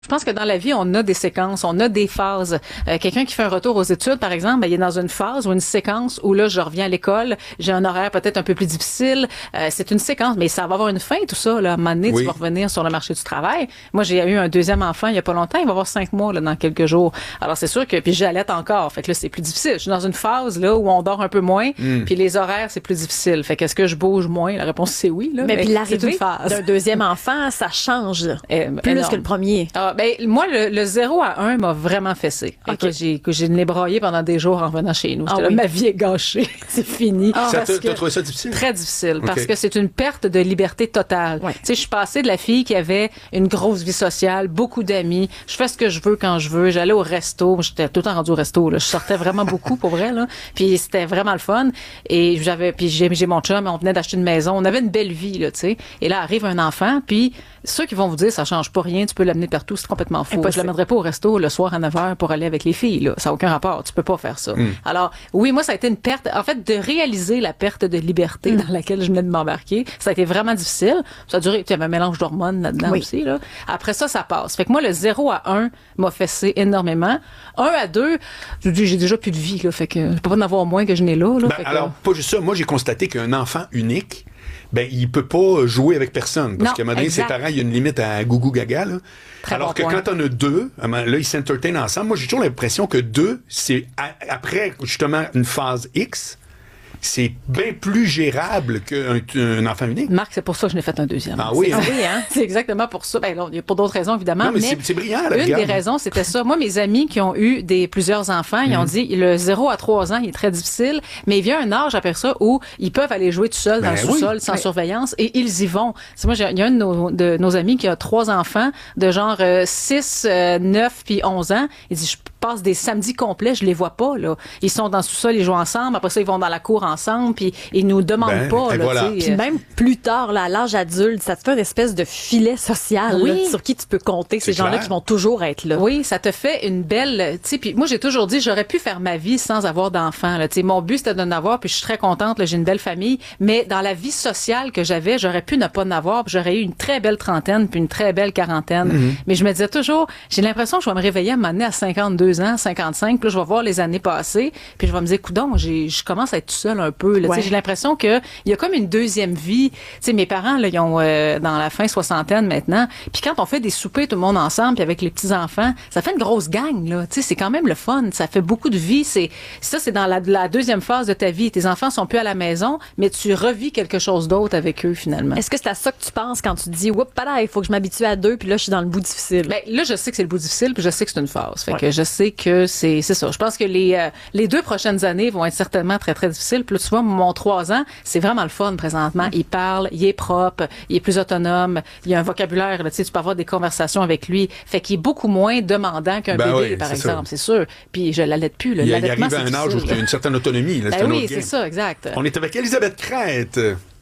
Je pense que dans la vie, on a des séquences, on a des phases. Quelqu'un qui fait un retour aux études, par exemple, il est dans une phase ou une séquence où là, je reviens à l'école, j'ai un horaire peut-être un peu plus difficile. C'est une séquence, mais ça va avoir une fin, tout ça. Là. À un moment donné, tu vas revenir sur le marché du travail. Moi, j'ai eu un deuxième enfant il y a pas longtemps. Il va avoir 5 mois là, dans quelques jours. Alors, c'est sûr que... Puis j'allaite encore. Fait que là, c'est plus difficile. Je suis dans une phase là où on dort un peu moins. Puis les horaires, c'est plus difficile. Fait qu'est-ce que je bouge moins? La réponse, c'est oui. Là, mais puis l'arrivée d'un deuxième enfant, ça change plus que le premier. Moi, le 0 à 1 m'a vraiment fessé. Okay. Que j'ai l'ai braillé pendant des jours en revenant chez nous. Là, ma vie est gâchée. C'est fini. T'as trouvé ça difficile? Très difficile. Parce que c'est une perte de liberté totale. Tu sais, je suis passée de la fille qui avait une grosse vie sociale, beaucoup d'amis. Je fais ce que je veux quand je veux. J'allais au resto. J'étais tout le temps rendue au resto. Là. Je sortais vraiment beaucoup, pour vrai. Là. Puis c'était vraiment le fun. Et j'ai mon chum. On venait d'acheter une maison. On avait une belle vie, là, tu sais. Et là, arrive un enfant. Puis ceux qui vont vous dire, ça change pas rien. Tu peux l'amener partout. C'est complètement faux. Je l'amènerais pas au resto le soir à 9h pour aller avec les filles, là. Ça n'a aucun rapport. Tu peux pas faire ça. Alors, oui, moi, ça a été une perte. En fait, de réaliser la perte de liberté dans laquelle je venais de m'embarquer, ça a été vraiment difficile. Ça a duré, il y avait un mélange d'hormones là-dedans aussi, là. Après ça passe. Fait que moi, le 0 à 1 m'a fessé énormément. 1 à 2, j'ai déjà plus de vie, là. Fait que je peux pas en avoir moins que je n'ai là. Pas juste ça. Moi, j'ai constaté qu'un enfant unique, il peut pas jouer avec personne. Parce qu'à un moment donné, ses parents, il y a une limite à gougou gaga, là. Alors que quand on a deux, là, ils s'entertainent ensemble. Moi, j'ai toujours l'impression que deux, c'est après, justement, une phase X, c'est bien plus gérable qu'un enfant unique. Marc, c'est pour ça que je n'ai fait un deuxième. Ah oui, hein? C'est exactement pour ça. Ben, il y a pour d'autres raisons, évidemment. Non, mais c'est brillant, là. Une des raisons, c'était ça. Moi, mes amis qui ont eu plusieurs enfants, ils ont dit, le 0 à 3 ans, il est très difficile, mais il vient un âge après ça où ils peuvent aller jouer tout seuls dans le sous-sol, sans surveillance, et ils y vont. Moi, il y a un de nos amis qui a 3 enfants de genre 6, 9 puis 11 ans. Il dit, je passe des samedis complets, je les vois pas, là. Ils sont dans le sous-sol, ils jouent ensemble. Après ça, ils vont dans la cour ensemble, puis ils nous demandent pas, là, voilà. Puis même plus tard, là, à l'âge adulte, ça te fait une espèce de filet social, là, sur qui tu peux compter, ces gens-là qui vont toujours être là. Oui, ça te fait une belle, tu sais, puis moi, j'ai toujours dit, j'aurais pu faire ma vie sans avoir d'enfants, là. Tu sais, mon but, c'était d'en avoir, puis je suis très contente, là, j'ai une belle famille, mais dans la vie sociale que j'avais, j'aurais pu ne pas en avoir, puis j'aurais eu une très belle trentaine, puis une très belle quarantaine. Mais je me disais toujours, j'ai l'impression que je vais me réveiller à un moment donné à 52 ans, 55, puis là, je vais voir les années passées, puis je vais me dire, coudonc, je commence à être tout seul un peu, là. J'ai l'impression que il y a comme une deuxième vie. Tu sais, mes parents, là, ils ont dans la fin soixantaine maintenant. Puis quand on fait des soupers tout le monde ensemble, puis avec les petits enfants, ça fait une grosse gang, là. Tu sais, c'est quand même le fun. Ça fait beaucoup de vie. C'est dans la deuxième phase de ta vie. Tes enfants sont plus à la maison, mais tu revis quelque chose d'autre avec eux finalement. Est-ce que c'est à ça que tu penses quand tu te dis, oups, il faut que je m'habitue à 2, puis là, je suis dans le bout difficile. Ben là, je sais que c'est le bout difficile, puis je sais que c'est une phase. Fait que je sais que c'est ça. Je pense que les 2 prochaines années vont être certainement très très difficiles. Puis là, tu vois, mon 3 ans, c'est vraiment le fun présentement. Il parle, il est propre, il est plus autonome, il y a un vocabulaire, là, tu sais, tu peux avoir des conversations avec lui. Fait qu'il est beaucoup moins demandant qu'un bébé, par exemple, c'est sûr. Puis je l'allaite plus. Il arrive à un âge où il y a une certaine autonomie. Là, oui, c'est ça, exact. On est avec Elisabeth Crête.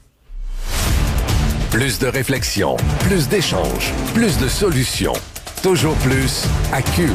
Plus de réflexion, plus d'échanges, plus de solutions. Toujours plus à Cube.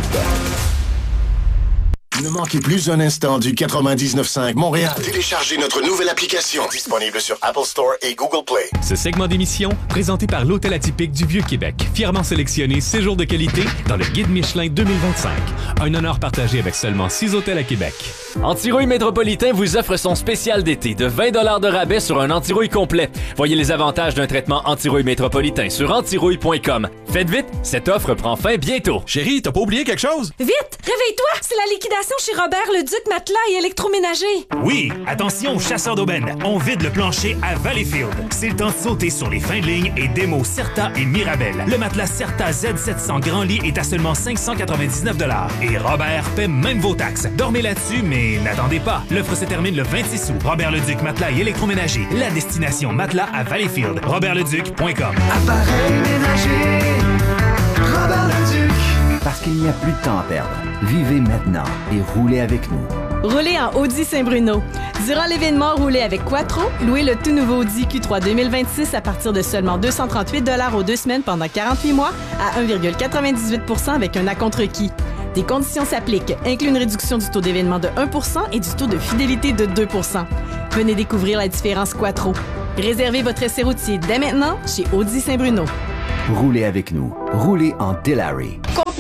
Ne manquez plus un instant du 99.5 Montréal. Téléchargez notre nouvelle application disponible sur Apple Store et Google Play. Ce segment d'émission, présenté par l'Hôtel Atypique du Vieux-Québec, fièrement sélectionné 6 jours de qualité dans le Guide Michelin 2025. Un honneur partagé avec seulement 6 hôtels à Québec. Antirouille Métropolitain vous offre son spécial d'été de 20 $ de rabais sur un antirouille complet. Voyez les avantages d'un traitement antirouille métropolitain sur antirouille.com. Faites vite, cette offre prend fin bientôt. Chérie, t'as pas oublié quelque chose? Vite, réveille-toi, c'est la liquidation chez Robert Leduc Matelas et électroménager. Oui, attention aux chasseurs d'aubaine. On vide le plancher à Valleyfield. C'est le temps de sauter sur les fins de ligne et démo Certa et Mirabel. Le matelas Certa Z700 Grand Lit est à seulement 599 $. Et Robert paie même vos taxes. Dormez là-dessus, mais n'attendez pas. L'offre se termine le 26 août. Robert Leduc Matelas et électroménager. La destination matelas à Valleyfield. RobertLeduc.com. Appareil ménager. Robert Leduc. Parce qu'il n'y a plus de temps à perdre. Vivez maintenant et roulez avec nous. Roulez en Audi Saint-Bruno. Durant l'événement Roulez avec Quattro, louez le tout nouveau Audi Q3 2026 à partir de seulement 238 $ aux 2 semaines pendant 48 mois à 1,98 % avec un acompte requis. Des conditions s'appliquent, inclut une réduction du taux d'événement de 1 % et du taux de fidélité de 2 %. Venez découvrir la différence Quattro. Réservez votre essai routier dès maintenant chez Audi Saint-Bruno. Roulez avec nous. Roulez en Delary.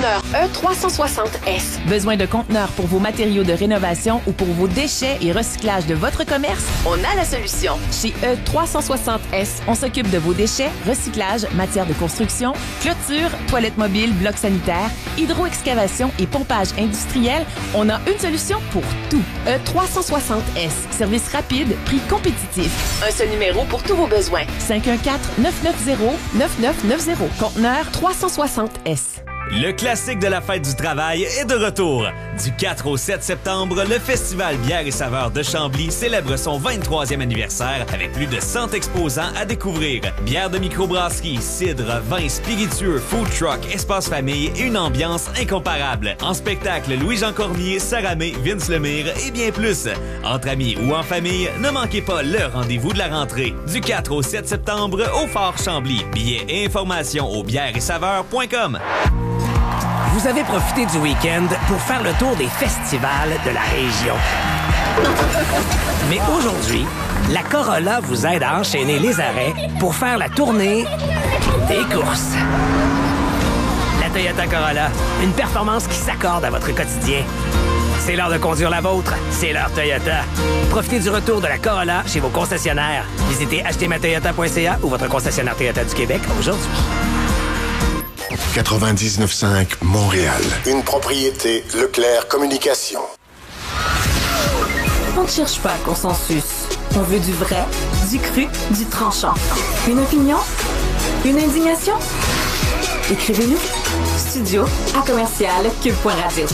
conteneur E360S. Besoin de conteneurs pour vos matériaux de rénovation ou pour vos déchets et recyclage de votre commerce? On a la solution. Chez E360S, on s'occupe de vos déchets, recyclage, matières de construction, clôture, toilettes mobiles, blocs sanitaires, hydroexcavation et pompage industriel. On a une solution pour tout. E360S. Service rapide, prix compétitif. Un seul numéro pour tous vos besoins. 514-990-9990. Conteneur 360S. Le classique de la fête du travail est de retour. Du 4 au 7 septembre, le Festival Bière et Saveurs de Chambly célèbre son 23e anniversaire avec plus de 100 exposants à découvrir. Bière de microbrasserie, cidre, vin, spiritueux, food truck, espace famille et une ambiance incomparable. En spectacle, Louis-Jean Cormier, Sarah May, Vince Lemire et bien plus. Entre amis ou en famille, ne manquez pas le rendez-vous de la rentrée. Du 4 au 7 septembre au Fort Chambly. Billets et informations au bièreetsaveurs.com. Vous avez profité du week-end pour faire le tour des festivals de la région. Mais aujourd'hui, la Corolla vous aide à enchaîner les arrêts pour faire la tournée des courses. La Toyota Corolla, une performance qui s'accorde à votre quotidien. C'est l'heure de conduire la vôtre, c'est l'heure Toyota. Profitez du retour de la Corolla chez vos concessionnaires. Visitez achetezmatoyota.ca ou votre concessionnaire Toyota du Québec aujourd'hui. 99.5 Montréal. Une propriété Leclerc Communication. On ne cherche pas le consensus. On veut du vrai, du cru, du tranchant. Une opinion? Une indignation? Écrivez-nous. studio@commercial-cube.radio.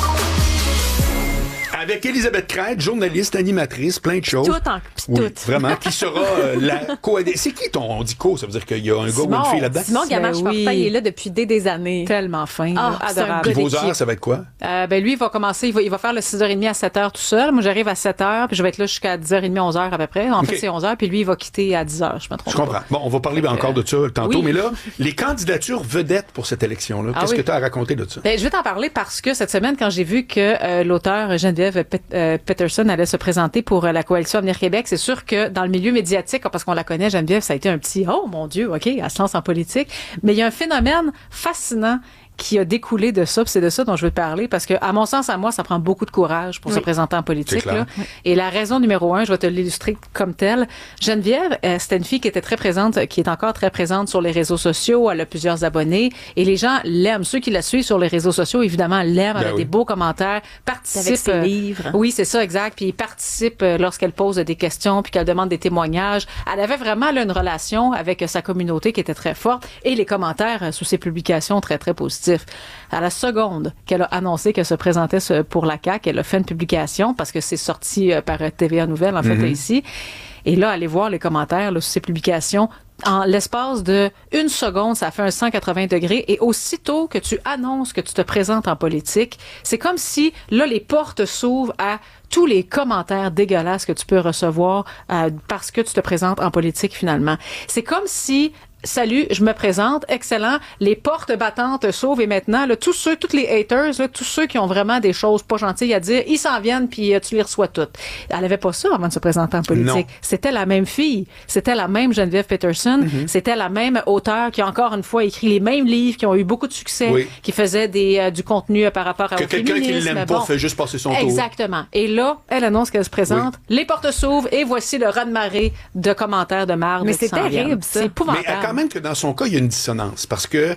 Avec Elisabeth Crête, journaliste, animatrice, plein de choses. Tout. Vraiment, qui sera la C'est qui ton... On dit co, ça veut dire qu'il y a un gars ou une fille là-dedans? Simon Gamache-Fortin, il est là depuis des années. Tellement fin. Adorable. Puis vos heures, ça va être quoi? Lui, il va commencer, il va faire le 6h30 à 7h tout seul. Moi, j'arrive à 7h, puis je vais être là jusqu'à 10h30, 11h à peu près. En fait, c'est 11h, puis lui, il va quitter à 10h, je me trompe. Je comprends. Bon, on va parler encore de ça tantôt, mais là, les candidatures vedettes pour cette élection-là, qu'est-ce que tu as à raconter de ça? Je vais t'en parler parce que cette semaine, quand j'ai vu que l'auteur Geneviève Peterson allait se présenter pour la coalition Avenir Québec, c'est sûr que dans le milieu médiatique, parce qu'on la connaît, Geneviève, ça a été un petit « Oh mon Dieu, OK, elle se lance en politique ». Mais il y a un phénomène fascinant qui a découlé de ça, puis c'est de ça dont je veux te parler, parce que, à mon sens, à moi, ça prend beaucoup de courage pour se présenter en politique. Là. Et la raison numéro 1, je vais te l'illustrer comme telle. Geneviève, c'était une fille qui était très présente, qui est encore très présente sur les réseaux sociaux, elle a plusieurs abonnés, et les gens l'aiment. Ceux qui la suivent sur les réseaux sociaux, évidemment, l'aiment, elle a des beaux commentaires, participe. Avec ses livres. Oui, c'est ça, exact. Puis participe lorsqu'elle pose des questions, puis qu'elle demande des témoignages. Elle avait vraiment là, une relation avec sa communauté qui était très forte, et les commentaires sous ses publications très, très positifs. À la seconde qu'elle a annoncé qu'elle se présentait pour la CAQ, elle a fait une publication parce que c'est sorti par TVA Nouvelles, en fait, ici. Et là, allez voir les commentaires là, sur ces publications. En l'espace de une seconde, ça fait un 180 degrés. Et aussitôt que tu annonces que tu te présentes en politique, c'est comme si, là, les portes s'ouvrent à tous les commentaires dégueulasses que tu peux recevoir parce que tu te présentes en politique, finalement. C'est comme si... Salut, je me présente, excellent. Les portes battantes s'ouvrent et maintenant, là, tous les haters, là, tous ceux qui ont vraiment des choses pas gentilles à dire, ils s'en viennent puis tu les reçois toutes. Elle avait pas ça avant de se présenter en politique. Non. C'était la même fille, c'était la même Geneviève Peterson, c'était la même auteure qui a encore une fois écrit les mêmes livres, qui ont eu beaucoup de succès, qui faisait du contenu par rapport au féminisme. Que quelqu'un qui l'aime pas fait juste passer son tour. Exactement. Et là, elle annonce qu'elle se présente, les portes s'ouvrent et voici le raz-de-marée de commentaires de marde. Mais c'est terrible, ça. C'est épouvantable. Quand même que dans son cas, il y a une dissonance parce que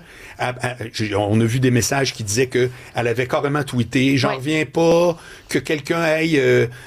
on a vu des messages qui disaient que elle avait carrément tweeté, j'en reviens pas que quelqu'un aille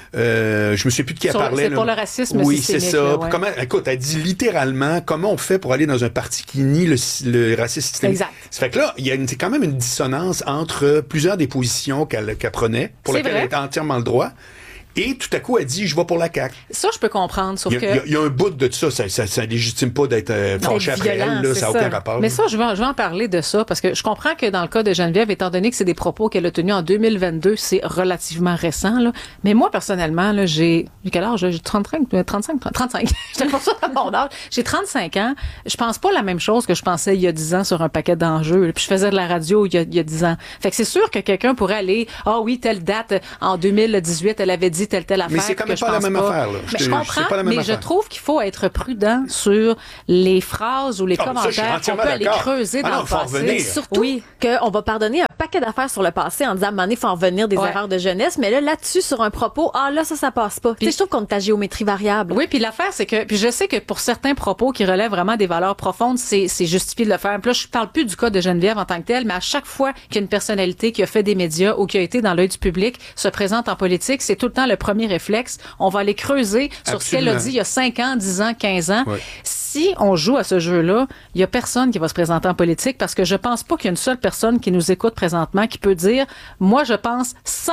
je me souviens plus de qui elle parlait. C'est pour le racisme. Oui, c'est ça. Ouais. Comment, écoute, elle dit littéralement comment on fait pour aller dans un parti qui nie le racisme systémique. Exact. Ça fait que là, il y a quand même une dissonance entre plusieurs des positions qu'elle prenait, pour lesquelles elle était entièrement le droit. Et tout à coup, elle dit, je vais pour la CAQ. Ça, je peux comprendre, sauf il y a un bout de ça. Ça légitime pas d'être fâché après elle. Là, ça n'a aucun rapport. Mais ça, je vais en parler de ça, parce que je comprends que dans le cas de Geneviève, étant donné que c'est des propos qu'elle a tenus en 2022, c'est relativement récent. Là. Mais moi, personnellement, là, j'ai quel âge? J'ai 35. J'étais pas ça à mon âge. J'ai 35 ans. Je pense pas la même chose que je pensais il y a 10 ans sur un paquet d'enjeux. Puis je faisais de la radio il y a 10 ans. Fait que c'est sûr que quelqu'un pourrait aller, oui, telle date, en 2018, elle avait dit telle affaire. Mais c'est quand même pas la même affaire. Là. Je comprends, mais je trouve qu'il faut être prudent sur les phrases ou les commentaires qu'on peut aller creuser dans le passé. Surtout qu'on va pardonner un paquet d'affaires sur le passé en disant, à un moment donné, il faut en revenir des erreurs de jeunesse. Mais là-dessus, sur un propos, ça passe pas. Tu sais, je trouve qu'on est à géométrie variable. Oui, puis l'affaire, c'est que, puis je sais que pour certains propos qui relèvent vraiment des valeurs profondes, c'est justifié de le faire. Puis là, je parle plus du cas de Geneviève en tant que telle, mais à chaque fois qu'il y a une personnalité qui a fait des médias ou qui a été dans l'œil du public se présente en politique, c'est tout le temps le premier réflexe. On va aller creuser sur ce qu'elle a dit il y a 5 ans, 10 ans, 15 ans. Ouais. Si on joue à ce jeu-là, il y a personne qui va se présenter en politique parce que je pense pas qu'il y a une seule personne qui nous écoute présentement qui peut dire, moi, je pense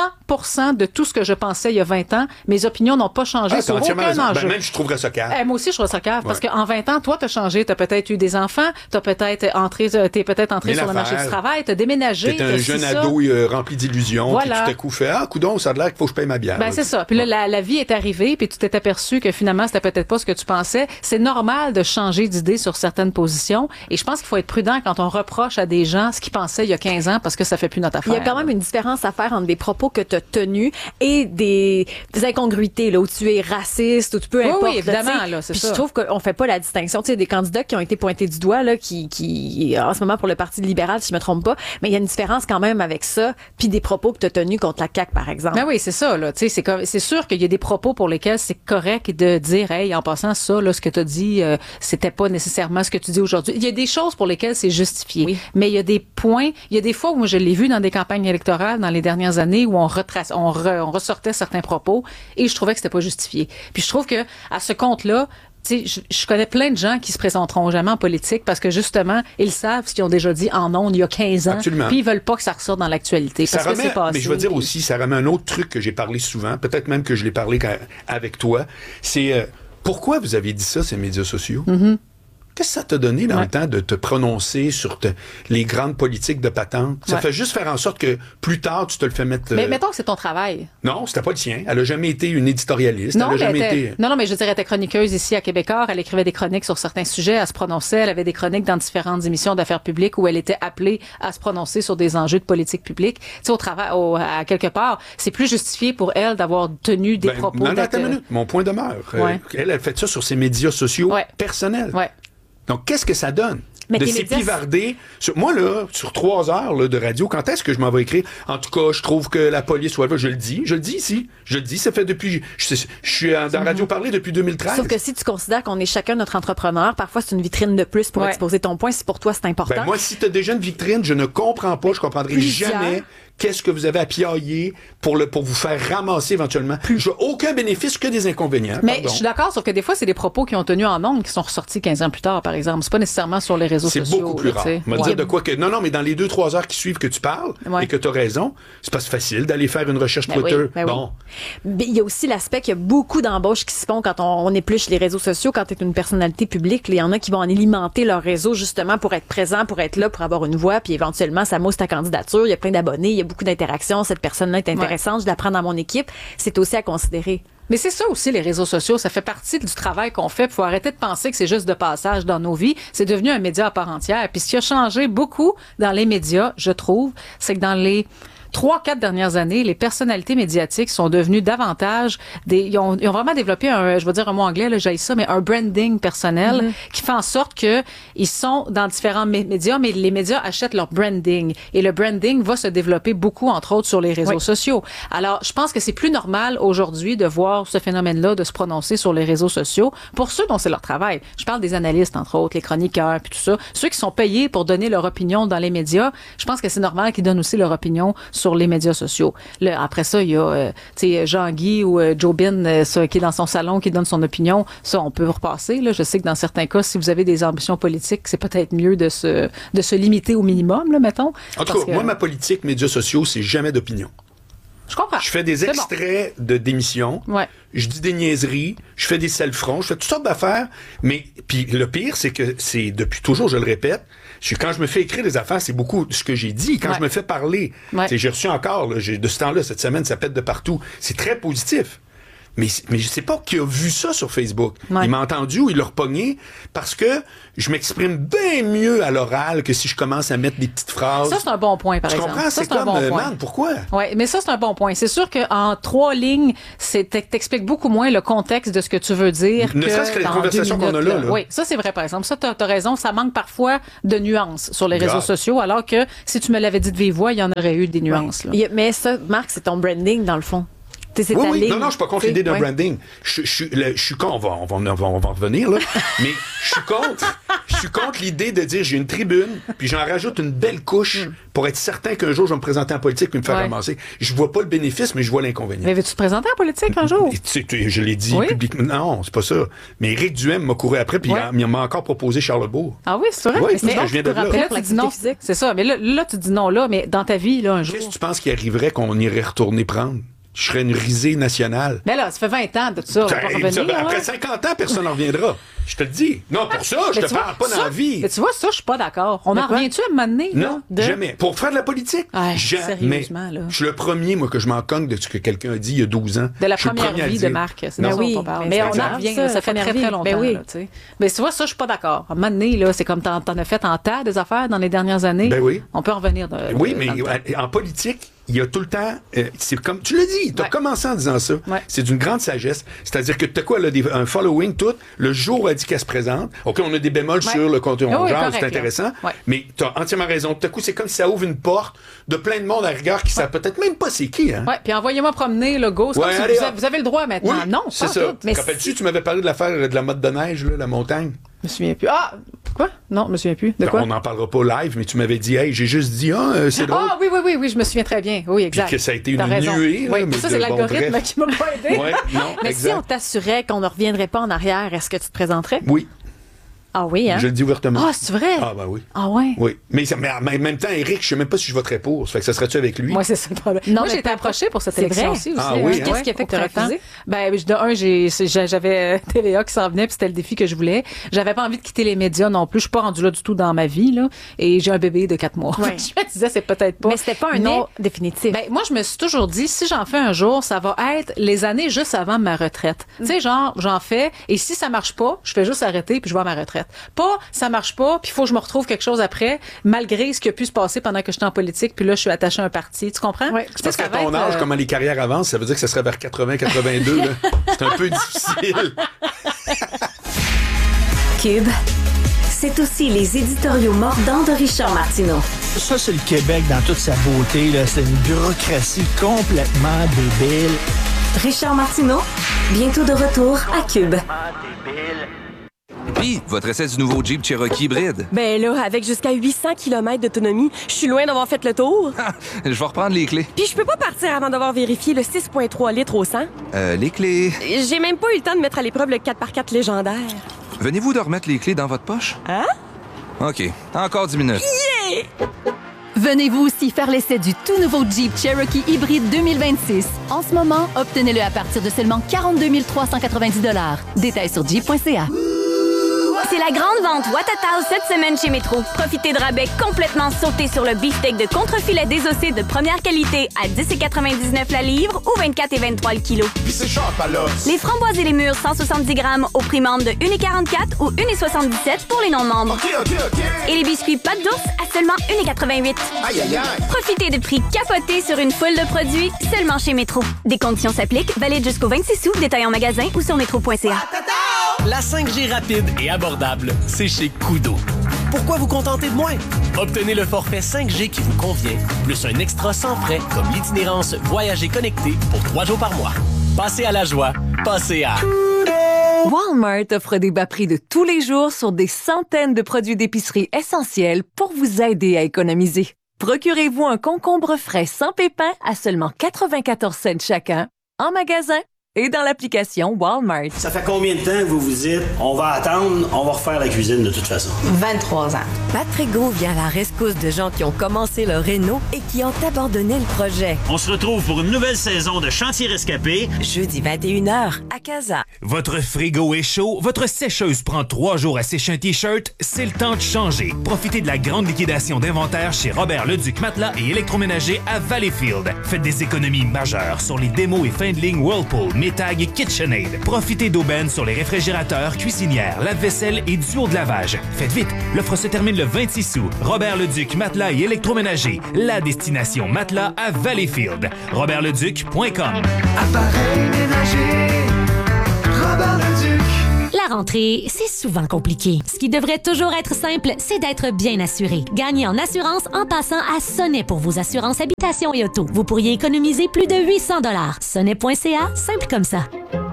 100% de tout ce que je pensais il y a 20 ans. Mes opinions n'ont pas changé sur aucun enjeu. Ben, même, je trouverais ça cave. Moi aussi, je trouverais ça cave parce qu'en 20 ans, toi, t'as changé. T'as peut-être eu des enfants. T'es peut-être entré sur le marché du travail. T'as déménagé. T'es un jeune ado rempli d'illusions. Voilà. Puis tout à coup fait, coudonc, ça a l'air qu'il faut que je paye ma bière. Ben, c'est ça. Puis là, la vie est arrivée puis tu t'es aperçu que finalement, c'était peut-être pas ce que tu pensais. C'est normal de changer d'idée sur certaines positions. Et je pense qu'il faut être prudent quand on reproche à des gens ce qu'ils pensaient il y a 15 ans parce que ça fait plus notre affaire. Il y a quand même une différence à faire entre des propos que tu as tenus et des incongruités, là, où tu es raciste ou tu peux importe. Oui, évidemment, là, c'est puis ça. je trouve qu'on fait pas la distinction. Tu sais, des candidats qui ont été pointés du doigt, là, qui, en ce moment, pour le Parti libéral, si je me trompe pas, mais il y a une différence quand même avec ça, puis des propos que tu as tenus contre la CAQ, par exemple. Ben oui, c'est ça, là. Tu sais, c'est sûr qu'il y a des propos pour lesquels c'est correct de dire, hey, en passant ça, là, ce que tu as dit, c'était pas nécessairement ce que tu dis aujourd'hui. Il y a des choses pour lesquelles c'est justifié. Oui. Mais il y a des points, il y a des fois où moi je l'ai vu dans des campagnes électorales dans les dernières années où on ressortait certains propos et je trouvais que c'était pas justifié. Puis je trouve que à ce compte-là, tu sais, je connais plein de gens qui se présenteront jamais en politique parce que justement, ils savent ce qu'ils ont déjà dit en ondes il y a 15 ans. Absolument. Puis ils veulent pas que ça ressorte dans l'actualité parce que c'est passé. Mais je veux dire aussi, ça remet un autre truc que j'ai parlé souvent, peut-être même que je l'ai parlé avec toi, c'est pourquoi vous avez dit ça, ces médias sociaux? Mm-hmm. Qu'est-ce que ça t'a donné dans le temps de te prononcer sur les grandes politiques de patente? Ça fait juste faire en sorte que plus tard, tu te le fais mettre... Mais mettons que c'est ton travail. Non, c'était pas le sien. Elle a jamais été une éditorialiste. Non, elle a jamais été... non, mais je dirais, elle était chroniqueuse ici à Québécois. Elle écrivait des chroniques sur certains sujets. Elle se prononçait. Elle avait des chroniques dans différentes émissions d'affaires publiques où elle était appelée à se prononcer sur des enjeux de politique publique. Tu sais, au travail, à quelque part, c'est plus justifié pour elle d'avoir tenu des propos... Non, attends une minute. Mon point demeure. Elle fait ça sur ses médias sociaux personnels. Ouais. Donc, qu'est-ce que ça donne? De s'épivarder. Moi, là, sur 3 heures là, de radio, quand est-ce que je m'en vais écrire? En tout cas, je trouve que la police, je le dis ici. Je le dis, ça fait depuis... Je suis dans Radio Parler depuis 2013. Sauf que si tu considères qu'on est chacun notre entrepreneur, parfois c'est une vitrine de plus pour exposer ton point. Si pour toi, c'est important. Ben, moi, si tu as déjà une vitrine, je ne comprends pas, je comprendrai jamais qu'est-ce que vous avez à piailler pour vous faire ramasser éventuellement. J'ai aucun bénéfice que des inconvénients. Mais je suis d'accord, sauf que des fois, c'est des propos qui ont tenu en ondes qui sont ressortis 15 ans plus tard, par exemple. C'est pas nécessairement sur les réseaux sociaux. C'est beaucoup plus rare. On va dire de quoi que... Non, mais dans les 2-3 heures qui suivent que tu parles et que tu as raison, c'est pas facile d'aller faire une recherche Twitter. Bon. Mais il y a aussi l'aspect qu'il y a beaucoup d'embauches qui se font quand on épluche les réseaux sociaux, quand tu es une personnalité publique. Il y en a qui vont en alimenter leur réseau justement pour être présent, pour être là, pour avoir une voix, puis éventuellement, ça mousse ta candidature. Il y a plein d'abonnés, il y a beaucoup d'interactions. Cette personne-là est intéressante, je la prends dans mon équipe. C'est aussi à considérer. Mais c'est ça aussi, les réseaux sociaux. Ça fait partie du travail qu'on fait. Il faut arrêter de penser que c'est juste de passage dans nos vies. C'est devenu un média à part entière. Puis ce qui a changé beaucoup dans les médias, je trouve, c'est que dans les 3-4 dernières années, les personnalités médiatiques sont devenues davantage ils ont vraiment développé je vais dire un mot anglais, là, j'ai ça, mais un branding personnel qui fait en sorte que ils sont dans différents médias, mais les médias achètent leur branding. Et le branding va se développer beaucoup, entre autres, sur les réseaux sociaux. Alors, je pense que c'est plus normal aujourd'hui de voir ce phénomène-là, de se prononcer sur les réseaux sociaux pour ceux dont c'est leur travail. Je parle des analystes, entre autres, les chroniqueurs, puis tout ça. Ceux qui sont payés pour donner leur opinion dans les médias, je pense que c'est normal qu'ils donnent aussi leur opinion sur les médias sociaux. Là, après ça, il y a Jean-Guy ou Joe Bin qui est dans son salon, qui donne son opinion. Ça, on peut repasser. Là. Je sais que dans certains cas, si vous avez des ambitions politiques, c'est peut-être mieux de se limiter au minimum, là, mettons. En tout cas, moi, ma politique, médias sociaux, c'est jamais d'opinion. Je comprends. Je fais des extraits d'émissions. Ouais. Je dis des niaiseries. Je fais des self-fronts. Je fais toutes sortes d'affaires. Mais puis le pire, c'est que c'est depuis toujours, je le répète, quand je me fais écrire des affaires, c'est beaucoup ce que j'ai dit. Quand je me fais parler, j'ai reçu encore, de ce temps-là, cette semaine, ça pète de partout. C'est très positif. Mais je sais pas qui a vu ça sur Facebook. Ouais. Il m'a entendu ou il l'a repogné parce que je m'exprime bien mieux à l'oral que si je commence à mettre des petites phrases. Ça, c'est un bon point, par exemple. Tu comprends? Ça, C'est comme, un bon point. man, pourquoi? Oui, mais ça, c'est un bon point. C'est sûr qu'en 3 lignes, t'expliques beaucoup moins le contexte de ce que tu veux dire. Ne serait-ce que les conversations qu'on a là. Oui, ça, c'est vrai, par exemple. Ça, t'as raison. Ça manque parfois de nuances sur les réseaux sociaux, alors que si tu me l'avais dit de vive voix, il y en aurait eu des nuances. Là. Mais ça, Marc, c'est ton branding, dans le fond. Oui. Non, je suis pas contre l'idée d'un branding. Je suis contre, on va revenir, là. Mais je suis contre l'idée de dire j'ai une tribune, puis j'en rajoute une belle couche pour être certain qu'un jour je vais me présenter en politique puis me faire ramasser. Je vois pas le bénéfice, mais je vois l'inconvénient. Mais veux-tu te présenter en politique un jour? Je l'ai dit publiquement. Non, c'est pas ça. Mais Éric Duhem m'a couru après, puis il m'a encore proposé Charlesbourg. Ah oui, c'est vrai? Oui, parce que je viens de là. Là, tu dis non. C'est ça. Mais là, tu dis non là, mais dans ta vie, là, un jour. Qu'est-ce que tu penses qu'il arriverait qu'on irait retourner prendre? Je serais une risée nationale. Mais là, ça fait 20 ans de ça. On va pas revenir, après 50 ans, personne n'en reviendra. Je te le dis. Non, pour ça, je te parle pas dans la vie. Mais tu vois, ça, je suis pas d'accord. On en revient-tu à un moment donné? Non, jamais. Pour faire de la politique, jamais. Sérieusement, là. Je suis le premier, moi, que je m'en cogne de ce que quelqu'un a dit il y a 12 ans. De la première vie de Marc. C'est ça qu'on parle. Mais on en revient. Ça fait très, très longtemps. Mais tu vois, ça, je suis pas d'accord. À un moment donné, là, c'est comme t'en as fait en tas des affaires dans les dernières années. Ben oui. On peut en revenir. Oui, mais en politique, il y a tout le temps, c'est comme, tu l'as dit, tu as commencé en disant ça. Ouais. C'est d'une grande sagesse. C'est-à-dire que tu as quoi, là, un following, tout, le jour où elle dit qu'elle se présente. OK, on a des bémols sur le contenu, c'est intéressant. Ouais. Mais tu as entièrement raison. Tout à coup, c'est comme si ça ouvre une porte de plein de monde à rigueur qui savent peut-être même pas c'est qui, hein. Ouais, puis envoyez-moi promener le go. Vous avez le droit maintenant. Oui, non, c'est ça. Te rappelles-tu, tu m'avais parlé de l'affaire de la mode de neige, là, la montagne? Je me souviens plus. Ah! Quoi? Non, je me souviens plus. De quoi? On n'en parlera pas live, mais tu m'avais dit, hey, j'ai juste dit, c'est drôle. Ah, oui, je me souviens très bien. Oui, exact. Puis que ça a été une nuée. Oui, mais ça, c'est l'algorithme qui m'a pas aidé. Ouais, non, mais exact. si on t'assurait qu'on ne reviendrait pas en arrière, est-ce que tu te présenterais? Oui. Ah oui, hein? Je le dis ouvertement. Ah, c'est vrai? Ah, ben oui. Ah ouais? Oui. Mais en même temps, Éric, je sais même pas si je voterais pour. Ça fait que ça serait-tu avec lui? Moi, c'est ça le problème. Moi, j'ai été approchée pour cette élection aussi. Ah oui, qu'est-ce qui a fait que tu as refusé? Ben, de un, j'avais TVA qui s'en venait, puis c'était le défi que je voulais. J'avais pas envie de quitter les médias non plus. Je suis pas rendue là du tout dans ma vie, là. Et j'ai un bébé de 4 mois. Ouais. Je me disais, c'est peut-être pas. Mais c'était pas un non définitif. Ben, moi, je me suis toujours dit, si j'en fais un jour, ça va être les années juste avant ma retraite. Tu sais, genre, j'en fais, et si ça marche pas, je fais juste arrêter, puis je vais à ma retraite. Pas, ça marche pas, puis il faut que je me retrouve quelque chose après, malgré ce qui a pu se passer pendant que j'étais en politique, puis là, je suis attachée à un parti. Tu comprends? Ouais. C'est parce qu'à ton âge, comment les carrières avancent, ça veut dire que ça serait vers 80-82, là. C'est un peu difficile. Cube, c'est aussi les éditoriaux mordants de Richard Martineau. Ça, c'est le Québec dans toute sa beauté, là. C'est une bureaucratie complètement débile. Richard Martineau, bientôt de retour à Cube. Puis, votre essai du nouveau Jeep Cherokee hybride? Ben là, avec jusqu'à 800 km d'autonomie, je suis loin d'avoir fait le tour. Je vais reprendre les clés. Puis je peux pas partir avant d'avoir vérifié le 6,3 litres au 100. Les clés... J'ai même pas eu le temps de mettre à l'épreuve le 4x4 légendaire. Venez-vous de remettre les clés dans votre poche? Hein? OK, encore 10 minutes. Yeah! Venez-vous aussi faire l'essai du tout nouveau Jeep Cherokee hybride 2026. En ce moment, obtenez-le à partir de seulement 42 390 $. Détails sur jeep.ca. C'est la grande vente Watatao cette semaine chez Métro. Profitez de rabais complètement sautés sur le beefsteak de contrefilet désossé de première qualité à 10,99 la livre ou 24,23 le kilo. Les framboises et les mûres 170 grammes au prix membre de 1,44 ou 1,77 pour les non-membres. Et les biscuits pâte d'ours à seulement 1,88. Profitez de prix capotés sur une foule de produits seulement chez Métro. Des conditions s'appliquent, valide jusqu'au 26 août, détail en magasin ou sur métro.ca. La 5G rapide et abordable, c'est chez Koodo. Pourquoi vous contenter de moins? Obtenez le forfait 5G qui vous convient, plus un extra sans frais comme l'itinérance Voyager connecté pour 3 jours par mois. Passez à la joie, passez à... Walmart offre des bas prix de tous les jours sur des centaines de produits d'épicerie essentiels pour vous aider à économiser. Procurez-vous un concombre frais sans pépins à seulement 94 cents chacun, en magasin et dans l'application Walmart. Ça fait combien de temps que vous vous dites « On va attendre, on va refaire la cuisine de toute façon » 23 ans. Patrick Gros vient à la rescousse de gens qui ont commencé leur réno et qui ont abandonné le projet. On se retrouve pour une nouvelle saison de Chantier Rescapé. Jeudi 21h à Casa. Votre frigo est chaud, votre sécheuse prend 3 jours à sécher un T-shirt, c'est le temps de changer. Profitez de la grande liquidation d'inventaire chez Robert Leduc Matelas et électroménager à Valleyfield. Faites des économies majeures sur les démos et fins de ligne Whirlpool, Métag KitchenAid. Profitez d'aubaines sur les réfrigérateurs, cuisinières, lave-vaisselle et duo de lavage. Faites vite, l'offre se termine le 26 août. Robert-Leduc Matelas et électroménager, la destination matelas à Valleyfield. robertleduc.com. Appareil ménager, Robert-Leduc. La rentrée, c'est souvent compliqué. Ce qui devrait toujours être simple, c'est d'être bien assuré. Gagnez en assurance en passant à Sonnet pour vos assurances habitation et auto. Vous pourriez économiser plus de 800 $. Sonnet.ca, simple comme ça.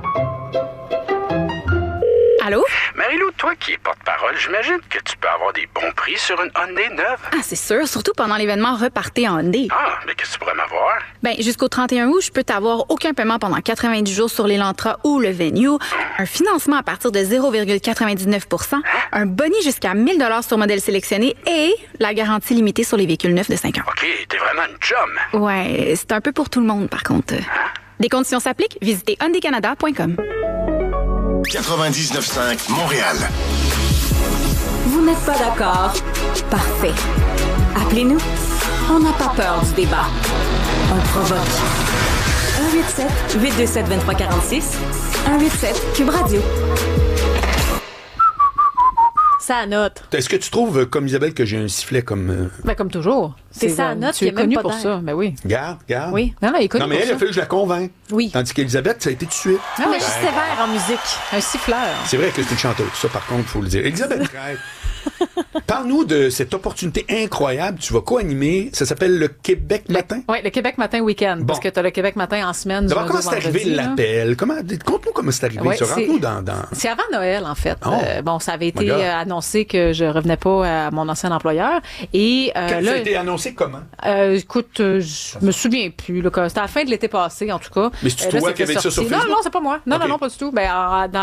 Allô? Marie-Lou, toi qui es porte-parole, j'imagine que tu peux avoir des bons prix sur une Hyundai neuve. Ah, c'est sûr, surtout pendant l'événement Repartez en Hyundai. Ah, mais qu'est-ce que tu pourrais m'avoir? Ben, jusqu'au 31 août, je peux t'avoir aucun paiement pendant 90 jours sur l'Elantra ou le Venue, un financement à partir de 0,99 %, un boni jusqu'à 1 000 $ sur modèle sélectionné et la garantie limitée sur les véhicules neufs de 5 ans. OK, t'es vraiment une chum. Ouais, c'est un peu pour tout le monde, par contre. Des conditions s'appliquent, visitez hyundaicanada.com. 99.5 Montréal. Vous n'êtes pas d'accord? Parfait. Appelez-nous. On n'a pas peur du débat. On le provoque. 187-827-2346. 187 Cube Radio. Ça note. Est-ce que tu trouves, comme Isabelle, que j'ai un sifflet comme... Ben, comme toujours. C'est ça, note. Tu es connu pour ça. Ben oui. Garde. Oui. Non, il est connu non, mais pour elle, ça. il a fallu que je la convainc. Oui. Tandis qu'Elisabeth, ça a été tout de suite. Non, mais je suis sévère en musique. Un siffleur. C'est vrai que c'est une chanteuse. Ça, par contre, il faut le dire. Elisabeth Crête. Parle-nous de cette opportunité incroyable. Tu vas co-animer. Ça s'appelle le Québec Matin. Oui, le Québec Matin Week-end. Bon. Parce que tu as le Québec Matin en semaine. D'abord, comment c'est arrivé l'appel? Conte-nous comment c'est arrivé. Rentre-nous dans... C'est avant Noël, en fait. Oh. Bon, ça avait été annoncé que je revenais pas à mon ancien employeur. Et ça a été annoncé comment? Écoute, je me souviens plus. C'était à la fin de l'été passé, en tout cas. Mais c'est toi qui avais ça sur Facebook? Non, c'est pas moi. Non, okay. non, pas du tout. Ben,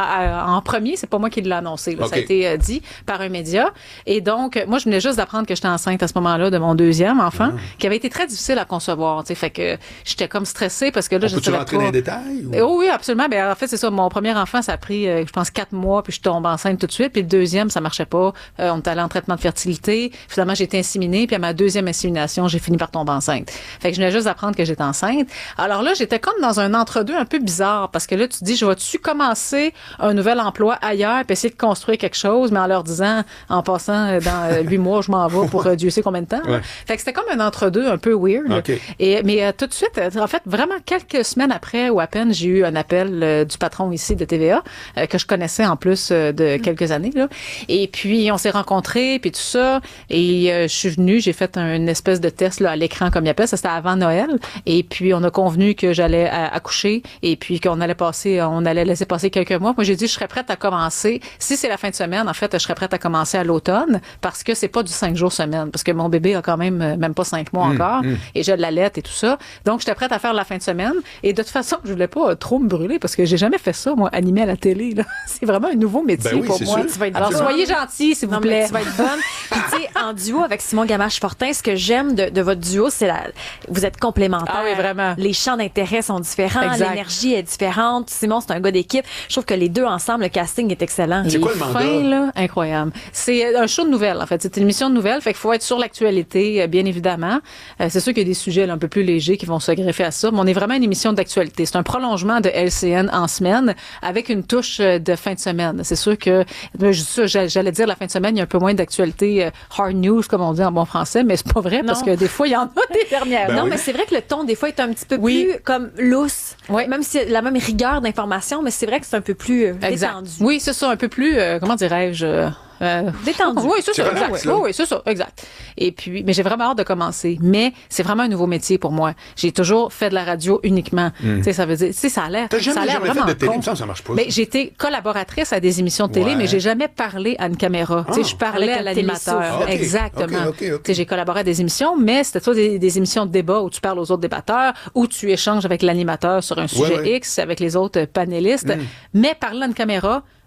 en premier, c'est pas moi qui l'ai annoncé. Okay. Ça a été dit par un média. Et donc, moi, je venais juste d'apprendre que j'étais enceinte à ce moment-là de mon deuxième enfant, qui avait été très difficile à concevoir. Fait que j'étais comme stressée parce que là, je savais pas. Peux-tu rentrer dans les détails? Ou... Oh, oui, absolument. Ben, en fait, c'est ça. Mon premier enfant, ça a pris, je pense, 4 mois, puis je tombe enceinte tout de suite. Puis le deuxième, ça marchait pas. On est allé en traitement de fertilité. Finalement, j'ai été inséminée. Puis à ma deuxième insémination, j'ai fini par tomber enceinte. Fait que je venais juste d'apprendre que j'étais enceinte. Alors là, j'étais comme dans un entre-deux un peu bizarre parce que là, tu te dis, je vais-tu commencer un nouvel emploi ailleurs puis essayer de construire quelque chose, mais en leur disant, en passant dans 8 mois, je m'en vais pour Dieu sait combien de temps. Ouais. Fait que c'était comme un entre-deux un peu weird. Okay. Mais tout de suite, en fait, vraiment quelques semaines après ou à peine, j'ai eu un appel du patron ici de TVA que je connaissais en plus de quelques années. Là. Et puis, on s'est rencontrés, puis tout ça. Et je suis venue, j'ai fait une espèce de test là, à l'écran, comme il appelle. Ça, c'était avant Noël. Et puis, on a convenu que j'allais accoucher et puis qu'on allait laisser passer quelques mois. Moi, j'ai dit, je serais prête à commencer. Si c'est la fin de semaine, en fait, je serais prête à commencer à l'automne parce que c'est pas du 5 jours semaine. Parce que mon bébé a quand même pas 5 mois encore. Et je l'allaite et tout ça. Donc, j'étais prête à faire la fin de semaine. Et de toute façon, je voulais pas trop me brûler parce que j'ai jamais fait ça, moi, animer à la télé. Là. C'est vraiment un nouveau métier pour moi. Tu vas être Alors, soyez gentils, s'il vous plaît. Tu vas être bonne. Puis, tu sais, en duo avec Simon Gamache-Fortin, ce que j'aime de votre duo, c'est vous êtes complémentaires. Ah oui, vraiment. Les champs d'intérêt sont différents. Exact. L'énergie est différente. Simon, c'est un gars d'équipe. Je trouve que les deux ensemble, le casting est excellent. C'est quoi le mandat? Là, incroyable. C'est un show de nouvelles, en fait. C'est une émission de nouvelles. Fait qu'il faut être sur l'actualité, bien évidemment. C'est sûr qu'il y a des sujets là, un peu plus légers qui vont se greffer à ça, mais on est vraiment une émission d'actualité. C'est un prolongement de LCN en semaine avec une touche de fin de semaine. C'est sûr que, j'allais dire la fin de semaine, il y a un peu moins d'actualité hard news, comme on dit en bon français, mais c'est pas vrai parce que des fois, il y en a des dernières. Non, mais c'est vrai que le ton, des fois, est un petit peu plus comme lousse. Oui. Même si la même rigueur d'information, mais c'est vrai que c'est un peu plus détendu. Oui, c'est ça, un peu plus, comment dirais-je... détendu. Oui, c'est ça. Exact. Oui, c'est ça, exact. Et puis, mais j'ai vraiment hâte de commencer. Mais c'est vraiment un nouveau métier pour moi. J'ai toujours fait de la radio uniquement. Tu sais, ça veut dire, tu sais, ça a l'air. T'as jamais vraiment fait de télé, ça marche pas. Mais j'ai été collaboratrice à des émissions de télé, mais j'ai jamais parlé à une caméra. Tu sais, je parlais à l'animateur. Okay. Exactement. Okay. Tu sais, j'ai collaboré à des émissions, mais c'était soit des émissions de débat où tu parles aux autres débatteurs, où tu échanges avec l'animateur sur un sujet X, avec les autres panélistes. Mais parler à une caméra,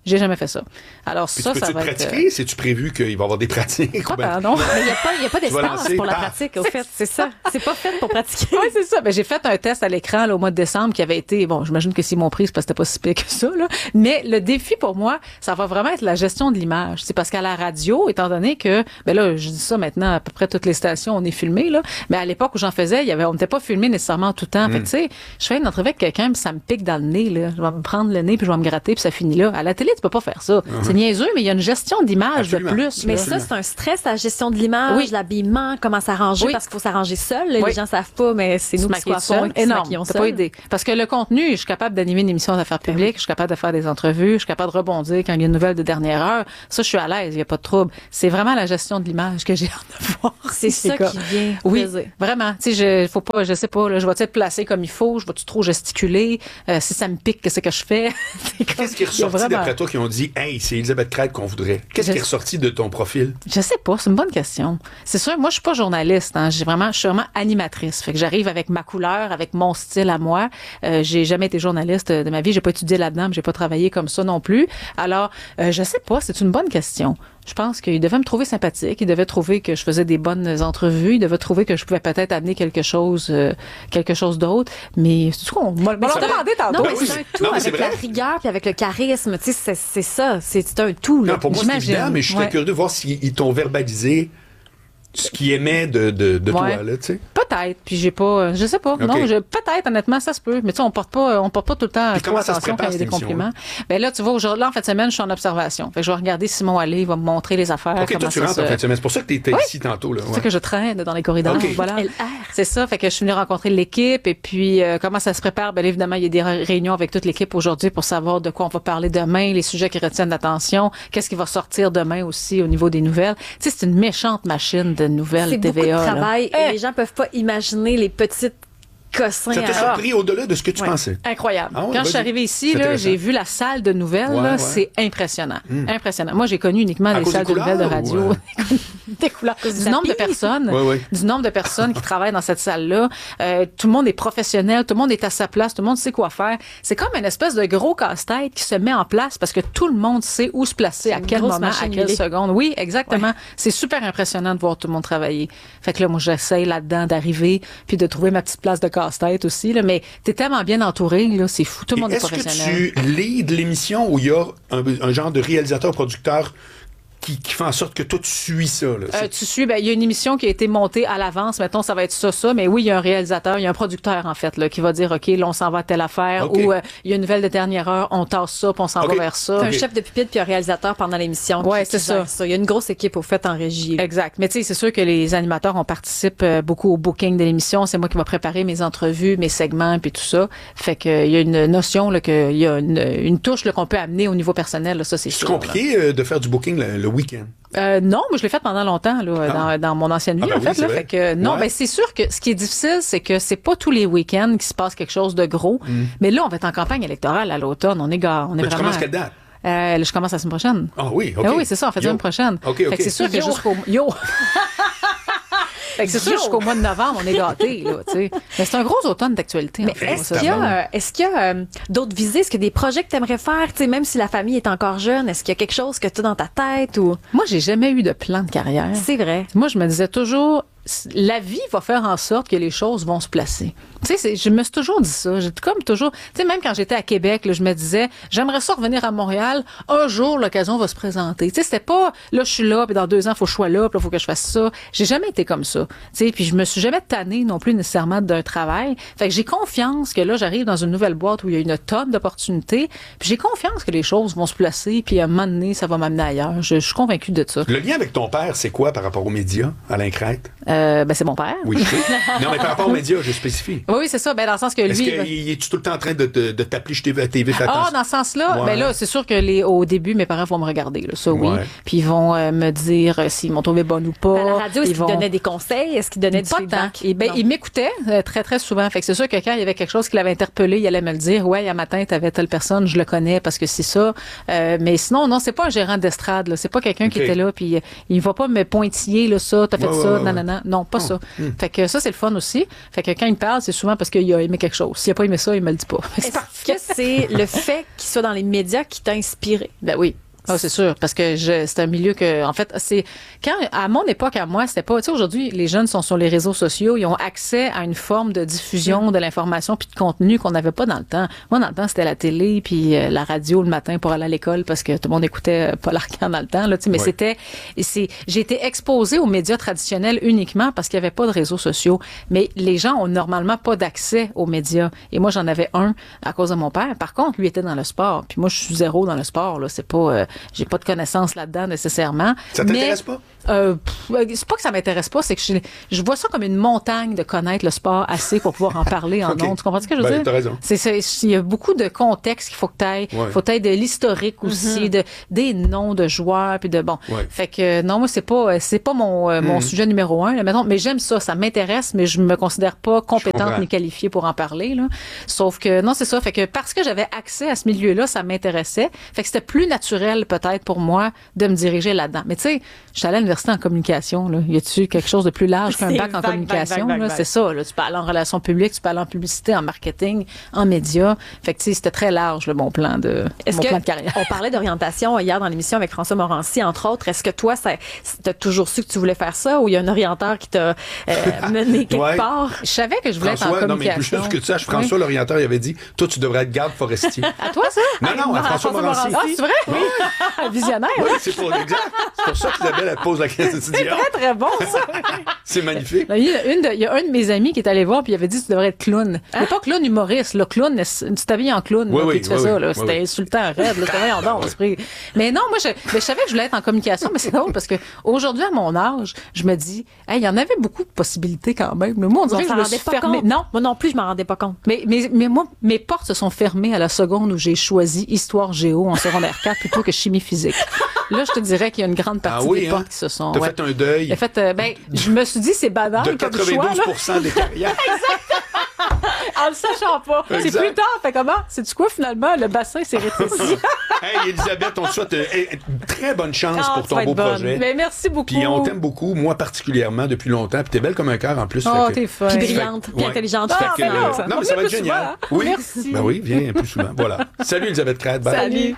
J'ai jamais fait ça. Alors puis ça, ça va être... pratiquer? C'est-tu prévu qu'il va y avoir des pratiques? Non. Mais il n'y a pas d'espace pour la pratique, au fait. C'est ça. C'est pas fait pour pratiquer. Oui, c'est ça. Ben, j'ai fait un test à l'écran là, au mois de décembre qui avait été, bon, j'imagine que s'ils m'ont pris, c'est parce que c'était pas si pire que ça, là. Mais le défi pour moi, ça va vraiment être la gestion de l'image. C'est parce qu'à la radio, étant donné que, ben là, je dis ça maintenant, à peu près toutes les stations, on est filmé, là. Mais à l'époque où j'en faisais, on n'était pas filmé nécessairement tout le temps. Fait que, tu sais, je fais une entrevue avec quelqu'un, puis ça me pique dans le nez, là. Je vais me prendre le nez, puis je vais me gratter, puis ça finit là. À la télé, tu peux pas faire ça. C'est niaiseux, mais il y a une gestion d'image de plus. Mais ça, c'est un stress, la gestion de l'image, l'habillement, comment s'arranger, parce qu'il faut s'arranger seul. Les gens savent pas, mais c'est nous qui soiffons, qui se maquillons seul. Pas idée. Parce que le contenu, je suis capable d'animer une émission d'affaires publiques, je suis capable de faire des entrevues, je suis capable de rebondir quand il y a une nouvelle de dernière heure. Ça, je suis à l'aise, il y a pas de trouble. C'est vraiment la gestion de l'image que j'ai hâte de voir. C'est ça qui vient. Oui, vraiment. Tu sais, je sais pas, là, je vais être placé comme il faut, je vais-tu trop gesticuler, si ça me pique, qu'est-ce que je fais? Qu'est-ce qui est ressorti d'après toi qui ont dit, hey, c'est Elisabeth Crête qu'on voudrait? Qu'est-ce qui est ressorti de ton profil? Je sais pas, c'est une bonne question. C'est sûr, moi, je suis pas journaliste, hein. Je suis vraiment animatrice. Fait que j'arrive avec ma couleur, avec mon style à moi. J'ai jamais été journaliste de ma vie. J'ai pas étudié là-dedans, mais j'ai pas travaillé comme ça non plus. Alors, je sais pas, c'est une bonne question. Je pense qu'il devait me trouver sympathique. Il devait trouver que je faisais des bonnes entrevues. Il devait trouver que je pouvais peut-être amener quelque chose d'autre. Mais c'est tout qu'on m'a demandé tantôt. Non, mais c'est un tout avec la rigueur puis avec le charisme. Tu sais, c'est ça. C'est un tout. Là. Non, pour moi, c'est évident, mais je suis curieux de voir s'ils t'ont verbalisé ce qu'ils aimaient de toi, là, tu sais. Peut-être. Puis j'ai pas, je sais pas. Okay. Non, peut-être, honnêtement, ça se peut. Mais tu sais, on porte pas tout le temps trop attention quand il y a des compliments. Ben là, tu vois, aujourd'hui, là, en fin de semaine, je suis en observation. Fait que je vais regarder Simon aller, il va me montrer les affaires. OK, toi, tu rentres en fin de semaine. C'est pour ça que t'étais ici tantôt, là. C'est ça que je traîne dans les corridors. Okay. Voilà. C'est ça. Fait que je suis venue rencontrer l'équipe et puis, comment ça se prépare? Ben là, évidemment, il y a des réunions avec toute l'équipe aujourd'hui pour savoir de quoi on va parler demain, les sujets qui retiennent l'attention, qu'est-ce qui va sortir demain aussi au niveau des nouvelles. Tu sais, c'est une méchante machine de nouvelles c'est TVA. C'est beaucoup de travail et les gens peuvent pas imaginer les petites cossins. Ça t'a surpris au-delà de ce que tu pensais? Incroyable. Quand je suis arrivée ici, là, j'ai vu la salle de nouvelles, là, c'est impressionnant. Impressionnant. Moi, j'ai connu uniquement les salles de nouvelles de radio. Des couleurs. Du nombre de personnes qui travaillent dans cette salle-là. Tout le monde est professionnel, tout le monde est à sa place, tout le monde sait quoi faire. C'est comme une espèce de gros casse-tête qui se met en place parce que tout le monde sait où se placer, à quel moment, à quelle seconde. Oui, exactement. Ouais. C'est super impressionnant de voir tout le monde travailler. Fait que là, moi, j'essaie là-dedans d'arriver puis de trouver ma petite place de casse-tête aussi, là, mais t'es tellement bien entouré, là, c'est fou, tout le monde est professionnel. Est-ce que tu leads l'émission où il y a un genre de réalisateur-producteur qui fait en sorte que toi, tu suis ça? Là. Tu suis, il y a une émission qui a été montée à l'avance, mettons, ça va être ça, mais oui, il y a un réalisateur, il y a un producteur, en fait, là, qui va dire, OK, là, on s'en va à telle affaire, ou il y a une nouvelle de dernière heure, on tasse ça, puis on s'en va vers ça. Un chef de pupitre puis un réalisateur pendant l'émission. Ouais, c'est ça. Il y a une grosse équipe, au fait, en régie. Là. Exact. Mais tu sais, c'est sûr que les animateurs, on participe beaucoup au booking de l'émission. C'est moi qui va préparer mes entrevues, mes segments, puis tout ça. Fait qu'il y a une notion, là, qu'il y a une touche, là, qu'on peut amener au niveau personnel, là, ça, c'est sûr. C'est compliqué de faire du booking le week-end? Non, moi je l'ai fait pendant longtemps là, dans mon ancienne vie en fait là, fait que non, c'est sûr que ce qui est difficile c'est que c'est pas tous les week-ends qu'il se passe quelque chose de gros, mais là on va être en campagne électorale à l'automne, on est vraiment. Tu commences quelle date? Je commence la semaine prochaine. Ah oui, OK. Oui, c'est ça, on fait la semaine prochaine. Fait que c'est sûr que jusqu'au Fait que c'est sûr, jusqu'au mois de novembre, on est gâtés, là, tu sais. Mais c'est un gros automne d'actualité. Mais est-ce qu'il y a d'autres visées? Est-ce qu'il y a des projets que tu aimerais faire, tu sais, même si la famille est encore jeune? Est-ce qu'il y a quelque chose que tu as dans ta tête ou? Moi, j'ai jamais eu de plan de carrière. C'est vrai. Moi, je me disais toujours, la vie va faire en sorte que les choses vont se placer. Tu sais, je me suis toujours dit ça. J'ai comme toujours, tu sais, même quand j'étais à Québec, là, je me disais, j'aimerais ça revenir à Montréal. Un jour, l'occasion va se présenter. Tu sais, c'était pas, là, je suis là, puis dans 2 ans, faut que je sois là, puis là, faut que je fasse ça. J'ai jamais été comme ça. Tu sais, puis je me suis jamais tannée non plus nécessairement d'un travail. Fait que j'ai confiance que là, j'arrive dans une nouvelle boîte où il y a une tonne d'opportunités. Puis j'ai confiance que les choses vont se placer, puis à un moment donné, ça va m'amener ailleurs. Je suis convaincue de ça. Le lien avec ton père, c'est quoi par rapport aux médias, Alain Crête? C'est mon père. Oui, je sais. Non, mais par rapport aux médias, je spécifie. Oui, c'est ça. Ben, dans le sens que lui. Est-ce qu'il est tout le temps en train de t'appeler chez TV? Dans ce sens-là, ben là, c'est sûr que au début, mes parents vont me regarder, là. Ça, oui. Puis ils vont me dire s'ils m'ont trouvé bonne ou pas. À la radio, est-ce qu'ils donnaient des conseils? Est-ce qu'ils donnaient du feedback? Ils m'écoutaient très, très souvent. Fait que c'est sûr que quand il y avait quelque chose qui l'avait interpellé, il allait me le dire. Ouais, un matin, t'avais telle personne, je le connais parce que c'est ça. Mais sinon, non, c'est pas un gérant d'estrade, là. C'est pas quelqu'un qui était là, puis il va pas me pointiller, là, ça, t'as fait ça, nanana. Non, pas ça. Fait que ça, c'est le fun aussi. Fait que quand il me parle, c'est souvent parce qu'il a aimé quelque chose. S'il a pas aimé ça, il me le dit pas. Est-ce que c'est le fait qu'il soit dans les médias qui t'a inspiré? Ben oui. Ah, c'est sûr, parce que c'est un milieu que, en fait, c'est quand à mon époque, à moi, c'était pas. Tu sais, aujourd'hui, les jeunes sont sur les réseaux sociaux, ils ont accès à une forme de diffusion de l'information puis de contenu qu'on n'avait pas dans le temps. Moi, dans le temps, c'était la télé puis la radio le matin pour aller à l'école parce que tout le monde écoutait Paul Arcand dans le temps. Là, tu sais, mais j'ai été exposée aux médias traditionnels uniquement parce qu'il y avait pas de réseaux sociaux. Mais les gens ont normalement pas d'accès aux médias. Et moi, j'en avais un à cause de mon père. Par contre, lui était dans le sport. Puis moi, je suis zéro dans le sport. Là, c'est pas j'ai pas de connaissances là-dedans nécessairement. Ça t'intéresse pas? C'est pas que ça m'intéresse pas, c'est que je vois ça comme une montagne de connaître le sport assez pour pouvoir en parler en ondes. Tu comprends ce que je veux dire? T'as raison. Il y a beaucoup de contexte qu'il faut que t'ailles. Faut que t'ailles de l'historique aussi, des noms de joueurs puis de bon. Fait que non, moi c'est pas mon sujet numéro 1 là, mettons, mais j'aime ça m'intéresse, mais je me considère pas compétente ni qualifiée pour en parler là. Sauf que non, c'est ça, fait que parce que j'avais accès à ce milieu-là, ça m'intéressait. Fait que c'était plus naturel peut-être pour moi de me diriger là-dedans. Mais tu sais, j'étais allée à l'université en communication là. Y a-tu quelque chose de plus large qu'un bac en communication là? C'est ça là, tu peux aller en relations publiques, tu peux aller en publicité, en marketing, en médias. Fait que tu sais, c'était très large là, mon plan de carrière. On parlait d'orientation hier dans l'émission avec François Morancy entre autres. Est-ce que toi t'as toujours su que tu voulais faire ça ou il y a un orienteur qui t'a mené quelque part? Je savais que je voulais être en communication. Non, mais plus sûr que tu saches, François l'orienteur, il avait dit toi tu devrais être garde forestier. À toi ça? Non, à François Morancy. Ah, c'est vrai? Oui. Visionnaire. Oui, c'est pour ça qu'Isabelle elle pose la question. C'est très, très bon, ça. C'est magnifique. Il y a un de mes amis qui est allé voir puis il avait dit tu devrais être clown. Mais pas clown humoriste. Le clown, tu t'habilles en clown. Puis tu fais ça. Là. C'était insultant, raide. Mais non, moi, je savais que je voulais être en communication, mais c'est drôle parce que aujourd'hui, à mon âge, je me dis, il y en avait beaucoup de possibilités quand même. Mais moi, on dirait que je me suis fermée. Non, moi non plus, je m'en rendais pas compte. Mais moi, mes portes se sont fermées à la seconde où j'ai choisi histoire géo en secondaire 4 plutôt que chimie physique. Là, je te dirais qu'il y a une grande partie des portes qui se sont... T'as fait un deuil. Je me suis dit, c'est banal de 92% des carrières. Exactement. En le sachant pas. Exact. C'est plus tard. Fait comment? C'est-tu quoi, finalement? Le bassin s'est rétréci. Hey, Elisabeth, on te souhaite une très bonne chance pour ton beau projet. Mais merci beaucoup. Puis on t'aime beaucoup, moi particulièrement, depuis longtemps. Puis t'es belle comme un cœur en plus. T'es fun. Puis brillante, puis intelligente. Non, mais ça va être génial. Oui. Merci. Ben oui, viens plus souvent. Voilà. Salut, Elisabeth Crête. Salut.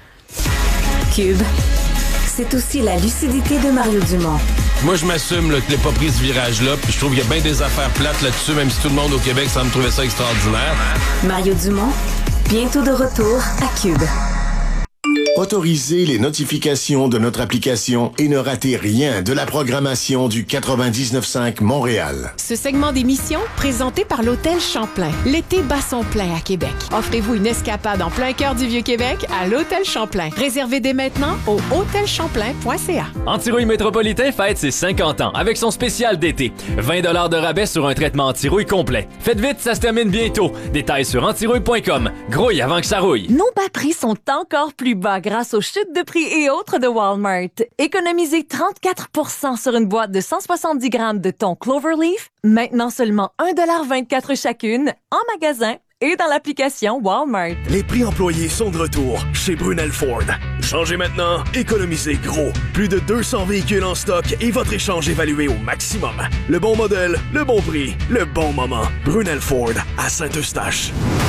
Cube, c'est aussi la lucidité de Mario Dumont. Moi, je m'assume que je n'ai pas pris ce virage-là, puis je trouve qu'il y a bien des affaires plates là-dessus, même si tout le monde au Québec semble trouver ça extraordinaire. Mario Dumont, bientôt de retour à Cube. Autorisez les notifications de notre application et ne ratez rien de la programmation du 99.5 Montréal. Ce segment d'émission, présenté par l'Hôtel Champlain. L'été bat son plein à Québec. Offrez-vous une escapade en plein cœur du Vieux-Québec à l'Hôtel Champlain. Réservez dès maintenant au hôtelchamplain.ca. Antirouille Métropolitain fête ses 50 ans avec son spécial d'été. 20 $ de rabais sur un traitement antirouille complet. Faites vite, ça se termine bientôt. Détails sur antirouille.com. Grouille avant que ça rouille. Nos bas prix sont encore plus bas grâce aux chutes de prix et autres de Walmart. Économisez 34% sur une boîte de 170 grammes de thon Cloverleaf, maintenant seulement 1,24 $ chacune, en magasin et dans l'application Walmart. Les prix employés sont de retour chez Brunel Ford. Changez maintenant, économisez gros. Plus de 200 véhicules en stock et votre échange évalué au maximum. Le bon modèle, le bon prix, le bon moment. Brunel Ford à Saint-Eustache.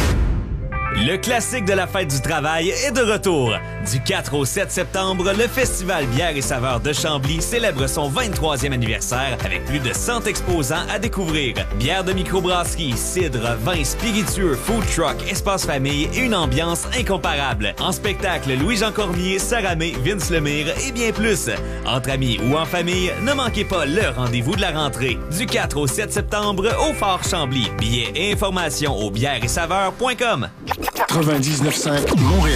Le classique de la fête du travail est de retour. Du 4 au 7 septembre, le Festival Bière et Saveurs de Chambly célèbre son 23e anniversaire avec plus de 100 exposants à découvrir. Bière de microbrasserie, cidre, vin spiritueux, food truck, espace famille et une ambiance incomparable. En spectacle, Louis-Jean Cormier, Sarah May, Vince Lemire et bien plus. Entre amis ou en famille, ne manquez pas le rendez-vous de la rentrée. Du 4 au 7 septembre au Fort Chambly. Billets et informations au bièreetsaveurs.com. 99.5 Montréal.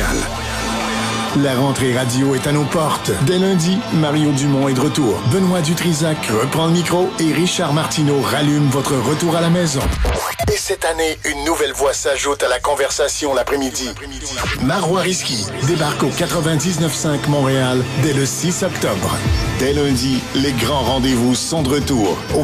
La rentrée radio est à nos portes. Dès lundi, Mario Dumont est de retour. Benoît Dutrisac reprend le micro et Richard Martineau rallume votre retour à la maison. Et cette année, une nouvelle voix s'ajoute à la conversation l'après-midi. Marois Risky débarque au 99.5 Montréal dès le 6 octobre. Dès lundi, les grands rendez-vous sont de retour au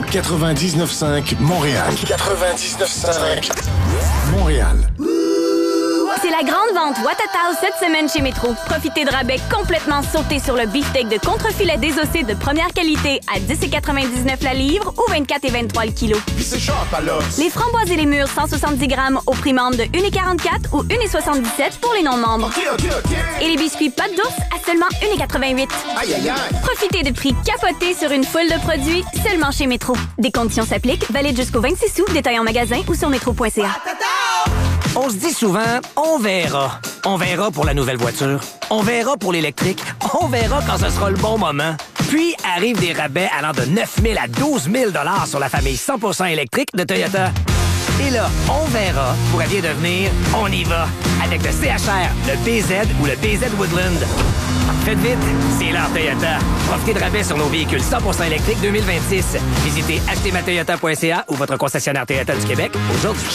99.5 Montréal. 99.5 Montréal. C'est la grande vente Watatao cette semaine chez Métro. Profitez de rabais complètement sautés sur le beefsteak de contrefilet désossé de première qualité à 10,99 la livre ou 24,23 le kilo. Les framboises et les mûres 170 grammes au prix membre de 1,44 ou 1,77 pour les non-membres. Et les biscuits pâte d'ours à seulement 1,88. Profitez de prix capotés sur une foule de produits seulement chez Métro. Des conditions s'appliquent, valide jusqu'au 26 août, détail en magasin ou sur métro.ca. On se dit souvent, on verra. On verra pour la nouvelle voiture. On verra pour l'électrique. On verra quand ce sera le bon moment. Puis arrivent des rabais allant de 9 000 à 12 000 $ sur la famille 100% électrique de Toyota. Et là, on verra pourrait bien devenir on y va avec le CHR, le BZ ou le BZ Woodland. Faites vite, c'est l'heure Toyota. Profitez de rabais sur nos véhicules 100% électriques 2026. Visitez achetezmatoyota.ca ou votre concessionnaire Toyota du Québec aujourd'hui.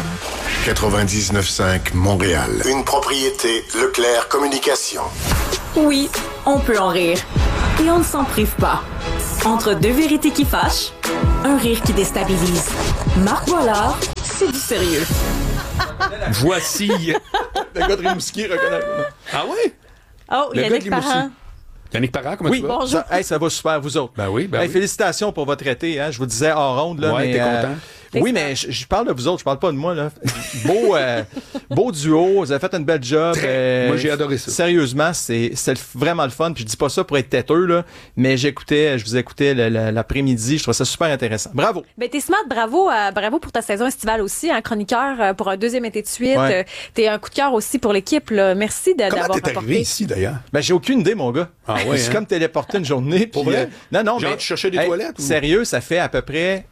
99.5 Montréal. Une propriété Leclerc Communication. Oui, on peut en rire. Et on ne s'en prive pas. Entre deux vérités qui fâchent, un rire qui déstabilise. Marc Boilard, c'est du sérieux. Voici. Le gars de Rimouski reconnaît. Ah oui? Oh, Yannick Parent. Yannick Parent, comment tu vas? Bonjour. Ça va super, vous autres. Ben oui, félicitations pour votre été. Hein. Je vous disais hors ronde. Là, ouais, mais, t'es content? Oui, mais je parle de vous autres, je parle pas de moi. Là. Beau duo, vous avez fait une belle job. Moi, j'ai adoré ça. Sérieusement, c'est vraiment le fun. Puis je dis pas ça pour être têteux, là, mais je vous écoutais l'après-midi. Je trouvais ça super intéressant. Bravo! Ben, t'es smart, bravo pour ta saison estivale aussi, hein, chroniqueur pour un deuxième été de suite. Ouais. T'es un coup de cœur aussi pour l'équipe. Là. Merci d'avoir apporté. Comment t'es arrivé ici, d'ailleurs? Ben, j'ai aucune idée, mon gars. Ah ouais, c'est comme téléporter une journée. Pour vrai? Non, genre, mais tu cherchais des toilettes? Ou? Sérieux, ça fait à peu près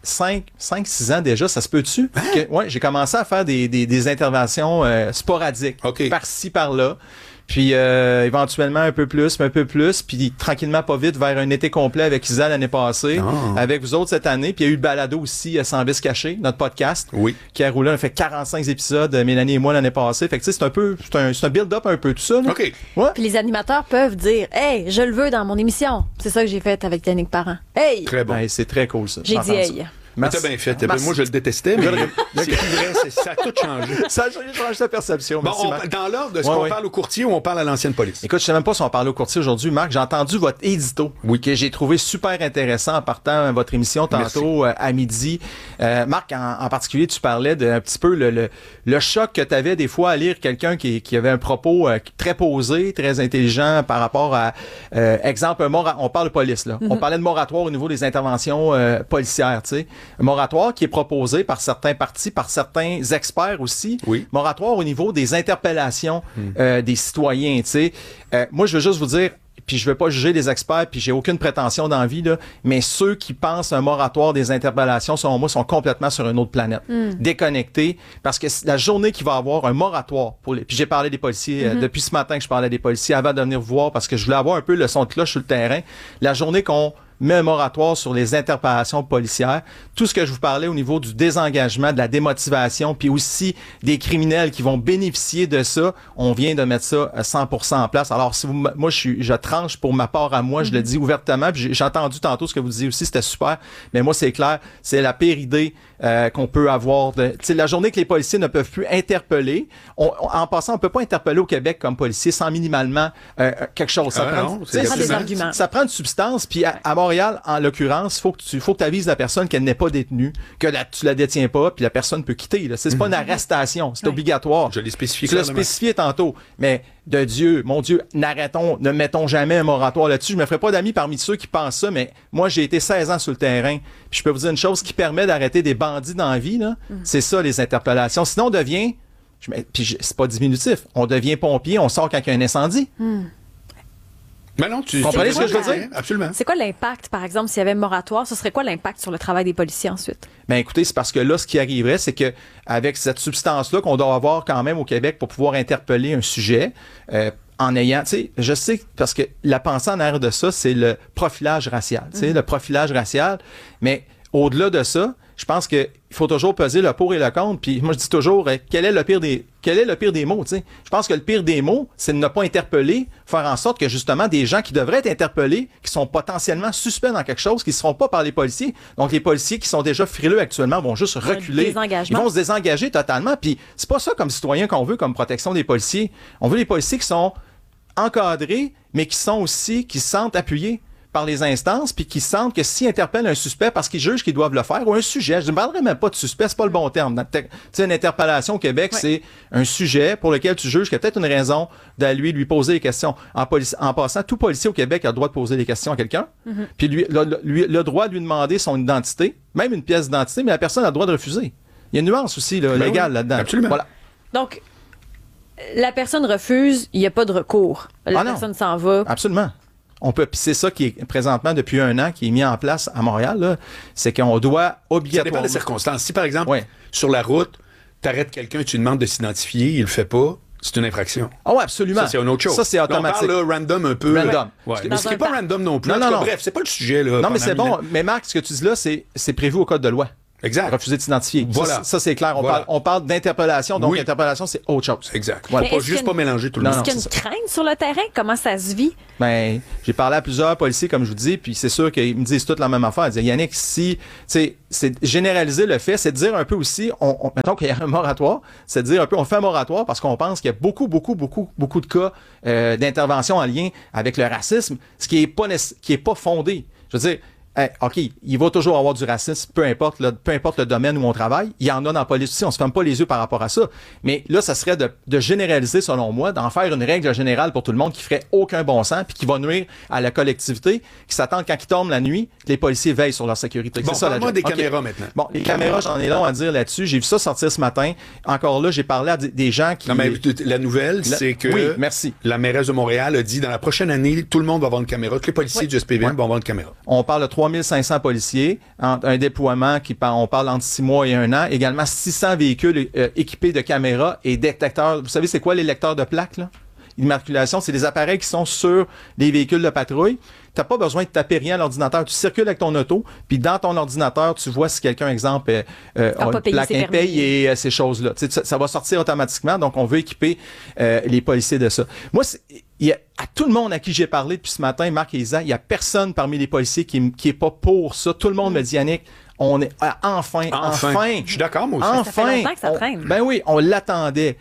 5-6 ans déjà. Ça se peut-tu? Hein? Ouais, j'ai commencé à faire des interventions sporadiques. Okay. Par-ci, par-là. Puis éventuellement un peu plus, puis tranquillement pas vite vers un été complet avec Isa l'année passée, avec vous autres cette année, puis il y a eu le balado aussi Sans vice caché, notre podcast, qui a roulé, on a fait 45 épisodes, Mélanie et moi l'année passée, fait que tu sais c'est un build-up un peu tout ça. Là. OK. Ouais. Puis les animateurs peuvent dire hey, je le veux dans mon émission. C'est ça que j'ai fait avec Yannick Parent. Hey. Très bon. Ben, c'est très cool ça. J'ai dit hey. Mais t'as bien fait. Moi, je le détestais, mais c'est plus vrai. Ça a tout changé. Ça a changé sa perception. Bon, dans l'ordre, est-ce qu'on parle au courtier ou on parle à l'ancienne police? Écoute, je sais même pas si on parle au courtier aujourd'hui, Marc. J'ai entendu votre édito que j'ai trouvé super intéressant en partant votre émission tantôt à midi. Marc, en particulier, tu parlais d'un petit peu le choc que tu avais des fois à lire quelqu'un qui avait un propos très posé, très intelligent par rapport à, exemple, on parle de police, là. On parlait de moratoire au niveau des interventions policières, tu sais. Un moratoire qui est proposé par certains partis, par certains experts aussi. Oui. Moratoire au niveau des interpellations des citoyens, tu sais. Moi, je veux juste vous dire, puis je veux pas juger les experts, puis j'ai aucune prétention d'envie, là, mais ceux qui pensent un moratoire des interpellations, selon moi, sont complètement sur une autre planète, déconnectés, parce que la journée qu'il va y avoir un moratoire, puis j'ai parlé des policiers, depuis ce matin que je parlais des policiers, avant de venir vous voir, parce que je voulais avoir un peu le son de cloche sur le terrain, la journée qu'on met un moratoire sur les interpellations policières. Tout ce que je vous parlais au niveau du désengagement, de la démotivation, puis aussi des criminels qui vont bénéficier de ça, on vient de mettre ça à 100% en place. Alors, si moi, je tranche pour ma part à moi, je le dis ouvertement, puis j'ai entendu tantôt ce que vous disiez aussi, c'était super, mais moi, c'est clair, c'est la pire idée qu'on peut avoir. La journée que les policiers ne peuvent plus interpeller, en passant, on peut pas interpeller au Québec comme policier sans minimalement quelque chose. Ça prend une substance, puis à Montréal, en l'occurrence, faut que tu avises la personne qu'elle n'est pas détenue, que tu la détiens pas, puis la personne peut quitter. Là. C'est pas une arrestation, c'est obligatoire. Je l'ai spécifié. Tu l'as spécifié tantôt, mais de Dieu, mon Dieu, ne mettons jamais un moratoire là-dessus. Je me ferai pas d'amis parmi ceux qui pensent ça, mais moi, j'ai été 16 ans sur le terrain, puis je peux vous dire une chose qui permet d'arrêter des bandits dans la vie, là, c'est ça, les interpellations. Sinon, on devient, c'est pas diminutif, on devient pompier, on sort quand il y a un incendie. Mais non, tu comprenez ce que je veux dire? Absolument. C'est quoi l'impact, par exemple, s'il y avait un moratoire? Ce serait quoi l'impact sur le travail des policiers ensuite? Ben écoutez, c'est parce que là, ce qui arriverait, c'est que avec cette substance-là qu'on doit avoir quand même au Québec pour pouvoir interpeller un sujet, en ayant, tu sais, je sais, parce que la pensée en arrière de ça, c'est le profilage racial, tu sais, le profilage racial, mais au-delà de ça, je pense qu'il faut toujours peser le pour et le contre, puis moi je dis toujours, quel est le pire des quel est le pire des mots, tu sais? Je pense que le pire des mots, c'est de ne pas interpeller, faire en sorte que justement des gens qui devraient être interpellés, qui sont potentiellement suspects dans quelque chose, qui ne seront pas par les policiers. Donc les policiers qui sont déjà frileux actuellement vont juste reculer. Ils vont se désengager totalement. Puis c'est pas ça comme citoyen qu'on veut comme protection des policiers. On veut des policiers qui sont encadrés, mais qui sont aussi, qui se sentent appuyés par les instances, puis qui sentent que s'ils interpellent un suspect parce qu'ils jugent qu'ils doivent le faire, ou un sujet, je ne parlerai même pas de suspect, c'est pas le bon terme. Tu sais, une interpellation au Québec, c'est un sujet pour lequel tu juges qu'il y a peut-être une raison d'aller lui poser des questions. En passant, tout policier au Québec a le droit de poser des questions à quelqu'un, puis lui, le droit de lui demander son identité, même une pièce d'identité, mais la personne a le droit de refuser. Il y a une nuance aussi légale là-dedans. Absolument. Voilà. Donc, la personne refuse, il n'y a pas de recours. La personne s'en va. Absolument. On peut, puis c'est ça qui est présentement depuis 1 an qui est mis en place à Montréal, là, c'est qu'on doit obligatoirement. Ça dépend des circonstances. Si par exemple, sur la route, tu arrêtes quelqu'un, tu lui demandes de s'identifier, il le fait pas, c'est une infraction. Ah oui, absolument. Ça, c'est une autre chose. Ça, c'est automatique. On parle là, random un peu. Random. Ouais. Mais ce qui n'est pas random non plus. Non. Bref, c'est pas le sujet. Là, non, mais c'est bon. Mais Marc, ce que tu dis là, c'est prévu au code de loi. Exact. Refuser de s'identifier. Voilà. Ça, c'est clair. On parle d'interpellation, donc interpellation, c'est autre chose. Exact. Voilà. Pas mélanger tout le monde. Est-ce qu'il y a une crainte sur le terrain? Comment ça se vit? Ben, j'ai parlé à plusieurs policiers, comme je vous dis, puis c'est sûr qu'ils me disent toutes la même affaire. Ils disent, Yannick, si, c'est généraliser le fait, c'est de dire un peu aussi, mettons qu'il y a un moratoire, c'est de dire un peu, on fait un moratoire parce qu'on pense qu'il y a beaucoup de cas d'intervention en lien avec le racisme, ce qui est pas fondé. Je veux dire, OK, il va toujours avoir du racisme, peu importe le domaine où on travaille. Il y en a dans la police aussi, on se ferme pas les yeux par rapport à ça. Mais là, ça serait de généraliser, selon moi, d'en faire une règle générale pour tout le monde qui ferait aucun bon sens puis qui va nuire à la collectivité, qui s'attend quand ils tombent la nuit, que les policiers veillent sur leur sécurité. Bon, parle-moi des caméras maintenant. Bon, les caméras, j'en ai long à dire là-dessus. J'ai vu ça sortir ce matin. Encore là, j'ai parlé à des gens qui... Non, mais la nouvelle, c'est que oui, merci. La mairesse de Montréal a dit, dans la prochaine année, tout le monde va avoir une caméra. Tous les policiers du SPVM vont avoir une caméra. On parle de 3500 policiers, un déploiement on parle entre 6 mois et 1 an, également 600 véhicules équipés de caméras et détecteurs. Vous savez, c'est quoi les lecteurs de plaques, là? Immatriculation, c'est des appareils qui sont sur les véhicules de patrouille. T'as pas besoin de taper rien à l'ordinateur. Tu circules avec ton auto, puis dans ton ordinateur, tu vois si quelqu'un, exemple, a une plaque impayée et ces choses-là. Ça va sortir automatiquement, donc on veut équiper les policiers de ça. Moi, à tout le monde à qui j'ai parlé depuis ce matin, Marc et Isa, il y a personne parmi les policiers qui est pas pour ça. Tout le monde me dit, Yannick, on est enfin. Je suis d'accord, moi aussi. Ça fait longtemps que ça traîne. Ben oui, on l'attendait.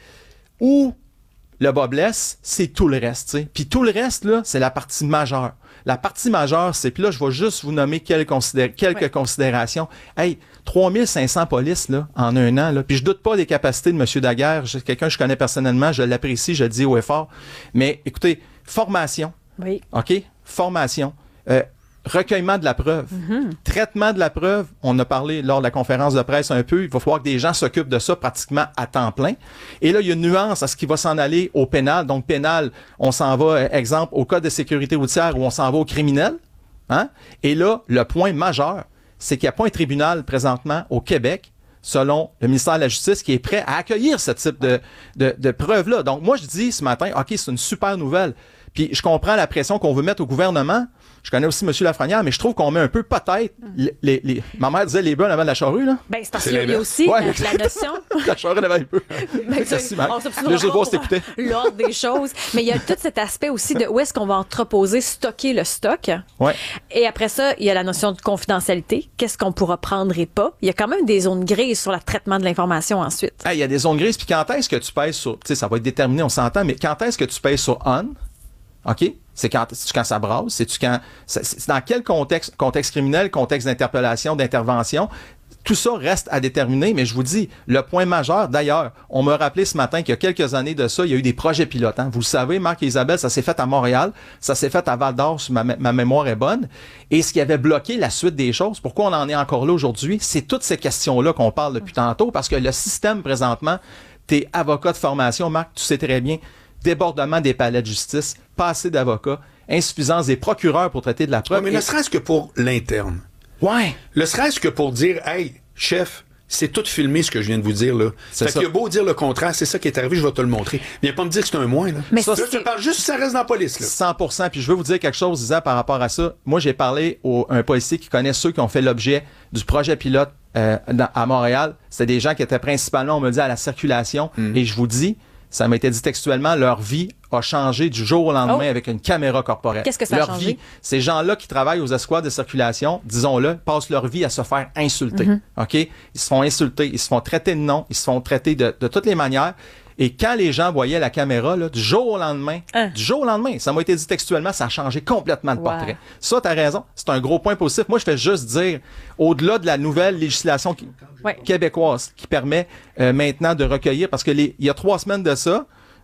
Où le bas blesse, c'est tout le reste, tu sais. Puis tout le reste, là, c'est la partie majeure. La partie majeure, c'est, puis là, je vais juste vous nommer quelques considérations. Hey, 3500 polices, là, en 1 an, là. Puis je doute pas des capacités de M. Daguerre. Quelqu'un que je connais personnellement, je l'apprécie, je le dis haut et fort. Mais écoutez, formation. Oui. OK? Formation. Recueillement de la preuve. Traitement de la preuve, on a parlé lors de la conférence de presse un peu, il va falloir que des gens s'occupent de ça pratiquement à temps plein. Et là, il y a une nuance à ce qui va s'en aller au pénal. Donc, pénal, on s'en va, exemple, au code de sécurité routière où on s'en va au criminel. Hein? Et là, le point majeur, c'est qu'il n'y a pas un tribunal présentement au Québec, selon le ministère de la Justice, qui est prêt à accueillir ce type de preuves-là. Donc, moi, je dis ce matin, OK, c'est une super nouvelle. Puis, je comprends la pression qu'on veut mettre au gouvernement. Je connais aussi M. Lafrenière, mais je trouve qu'on met un peu peut-être ma mère disait les bœufs avant de la charrue, là. Ben, c'est parce qu'il y a aussi la notion. La charrue avant un peu. Merci, Marc. Je vois si t'écoutais. L'ordre des choses. Mais il y a tout cet aspect aussi de où est-ce qu'on va entreposer, stocker le stock. Ouais. Et après ça, il y a la notion de confidentialité. Qu'est-ce qu'on pourra prendre et pas. Il y a quand même des zones grises sur le traitement de l'information ensuite. Il y a des zones grises. Puis quand est-ce que tu pèses sur. Tu sais, ça va être déterminé, on s'entend, mais quand est-ce que tu pèses sur on? OK? C'est quand ça brasse? C'est dans quel contexte criminel, contexte d'interpellation, d'intervention? Tout ça reste à déterminer, mais je vous dis, le point majeur, d'ailleurs, on m'a rappelé ce matin qu'il y a quelques années de ça, il y a eu des projets pilotes. Hein. Vous le savez, Marc et Isabelle, ça s'est fait à Montréal, ça s'est fait à Val-d'Or, si ma mémoire est bonne. Et ce qui avait bloqué la suite des choses, pourquoi on en est encore là aujourd'hui, c'est toutes ces questions-là qu'on parle depuis tantôt, parce que le système, présentement, t'es avocat de formation, Marc, tu sais très bien, débordement des palais de justice, pas assez d'avocats, insuffisance des procureurs pour traiter de la preuve. Ouais, mais ne serait-ce que pour l'interne. Ouais. Ne serait-ce que pour dire, hey, chef, c'est tout filmé ce que je viens de vous dire, là. Fait qu'il y a beau dire le contraire, c'est ça qui est arrivé, je vais te le montrer. Viens pas me dire que c'est un moins, là. Mais ça, tu parles juste si ça reste dans la police, là. 100%. Puis je veux vous dire quelque chose, Isa, par rapport à ça. Moi, j'ai parlé à un policier qui connaît ceux qui ont fait l'objet du projet pilote à Montréal, c'était des gens qui étaient principalement, on me dit, à la circulation. Et je vous dis, ça m'a été dit textuellement, leur vie a changé du jour au lendemain avec une caméra corporelle. Qu'est-ce que ça a changé? Vie, ces gens-là qui travaillent aux escouades de circulation, disons-le, passent leur vie à se faire insulter. OK? Ils se font insulter, ils se font traiter de noms, ils se font traiter de toutes les manières. Et quand les gens voyaient la caméra, là, du jour au lendemain, ça m'a été dit textuellement, ça a changé complètement le portrait. Ça, t'as raison, c'est un gros point positif. Moi, je fais juste dire, au-delà de la nouvelle législation québécoise qui permet maintenant de recueillir, parce que il y a 3 semaines de ça,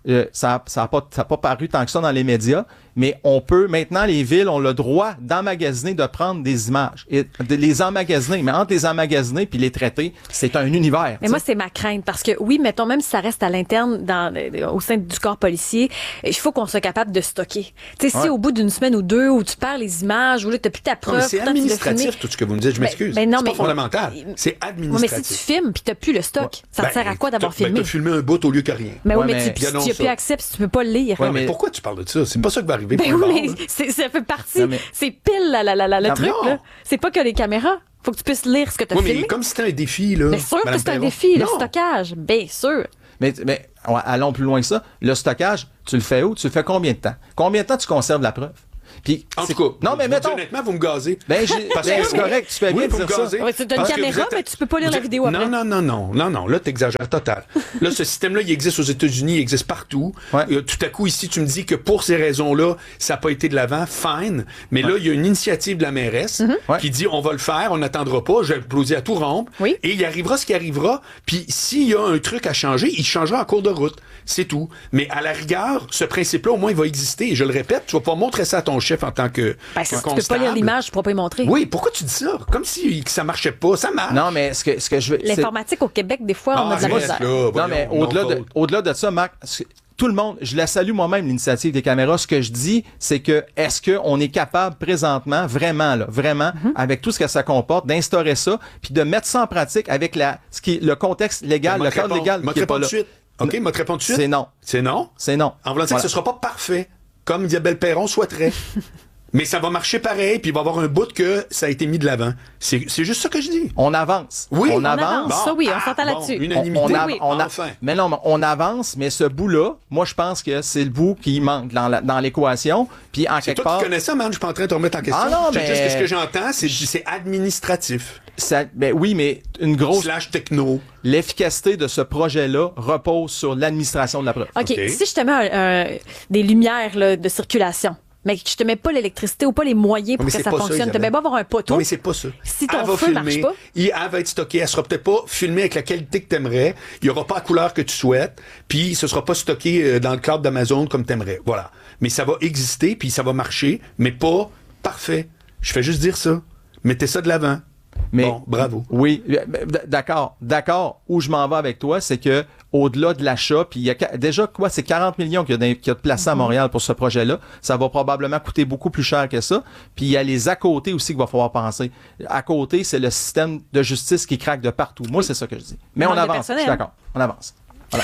ça a pas paru tant que ça dans les médias, mais on peut, maintenant, les villes ont le droit d'emmagasiner, de prendre des images, et de les emmagasiner. Mais entre les emmagasiner puis les traiter, c'est un univers. Mais moi, c'est ma crainte, parce que oui, mettons, même si ça reste à l'interne, au sein du corps policier, il faut qu'on soit capable de stocker. Tu sais, si au bout d'une semaine ou 2, où tu perds les images, où là, t'as plus ta preuve. C'est administratif, tout ce que vous me dites, je m'excuse. C'est pas fondamental. C'est administratif. Mais si tu filmes puis t'as plus le stock, ça te sert à quoi d'avoir filmé? T'as filmé un bout au lieu que rien. Mais oui, mais tu n'as plus accès, tu peux pas le lire. Mais pourquoi tu parles de ça? C'est pas ça qui va arriver. Ben oui, mais ça fait partie. C'est pile le truc, là. C'est pas que les caméras. Faut que tu puisses lire ce que tu as filmé. Mais comme si c'était un défi, là. Bien sûr que c'est un défi, le stockage. Bien sûr. Mais allons plus loin que ça. Le stockage, tu le fais où? Tu le fais combien de temps? Combien de temps tu conserves la preuve? Puis, en tout cas, non, mais mettons, honnêtement, vous me gazez. C'est correct, tu fais bien de dire ça. Tu as une caméra, mais tu peux pas lire la vidéo après. Non, là, t'exagères total. Là, ce système-là, il existe aux États-Unis, il existe partout. Tout à coup, ici, tu me dis que pour ces raisons-là, ça n'a pas été de l'avant, fine. Mais là, il y a une initiative de la mairesse qui dit, on va le faire, on n'attendra pas, je vais applaudir à tout rompre. Et il arrivera ce qui arrivera. Puis s'il y a un truc à changer, il changera en cours de route. C'est tout. Mais à la rigueur, ce principe-là, au moins, il va exister. Et je le répète, tu vas pas montrer ça à ton chef en tant que si tu peux pas lire l'image, tu pourras pas y montrer. Oui, pourquoi tu dis ça? Comme si ça marchait pas. Ça marche. Non, mais ce que je veux... L'informatique au Québec, des fois, on a de la misère. Non, mais au-delà de ça, Marc, tout le monde, je la salue moi-même, l'initiative des caméras. Ce que je dis, c'est que est-ce qu'on est capable présentement, vraiment, avec tout ce que ça comporte, d'instaurer ça, puis de mettre ça en pratique avec le contexte légal, le cadre légal qui est pas là. OK, m'a répondu tout de suite. C'est non. C'est non? C'est non. En voulant dire que ce sera pas parfait, comme Isabelle Perron souhaiterait. Mais ça va marcher pareil, puis il va y avoir un bout que ça a été mis de l'avant. C'est juste ça que je dis. On avance. Oui, on avance. Ça, oui, on s'entend là-dessus. Unanimité. Enfin. Mais non, on avance, mais ce bout-là, moi, je pense que c'est le bout qui manque dans l'équation. Puis en quelque part. Toi qui connais ça, man, je suis pas en train de te remettre en question. Ah non, mais... Juste que ce que j'entends, c'est administratif. Oui, mais une grosse... / techno. L'efficacité de ce projet-là repose sur l'administration de la preuve. OK. Si je te mets des lumières là, de circulation, mais que je te mets pas l'électricité ou pas les moyens pour que ça fonctionne, tu mets pas avoir un poteau. Non, mais c'est pas ça. Si ton feu marche pas. Elle va être stockée. Elle sera peut-être pas filmée avec la qualité que t'aimerais. Il y aura pas la couleur que tu souhaites. Puis ce sera pas stocké dans le cloud d'Amazon comme t'aimerais. Voilà. Mais ça va exister, puis ça va marcher, mais pas parfait. Je fais juste dire ça. Mettez ça de l'avant. Mais, bon, bravo. Oui, d'accord. Où je m'en vais avec toi, c'est que au-delà de l'achat, puis il y a déjà c'est 40 millions qu'il y a de placés à Montréal pour ce projet-là. Ça va probablement coûter beaucoup plus cher que ça. Puis il y a les à côté aussi qu'il va falloir penser. À côté, c'est le système de justice qui craque de partout. Moi, c'est ça que je dis. Mais on avance. Je suis d'accord. On avance. Voilà.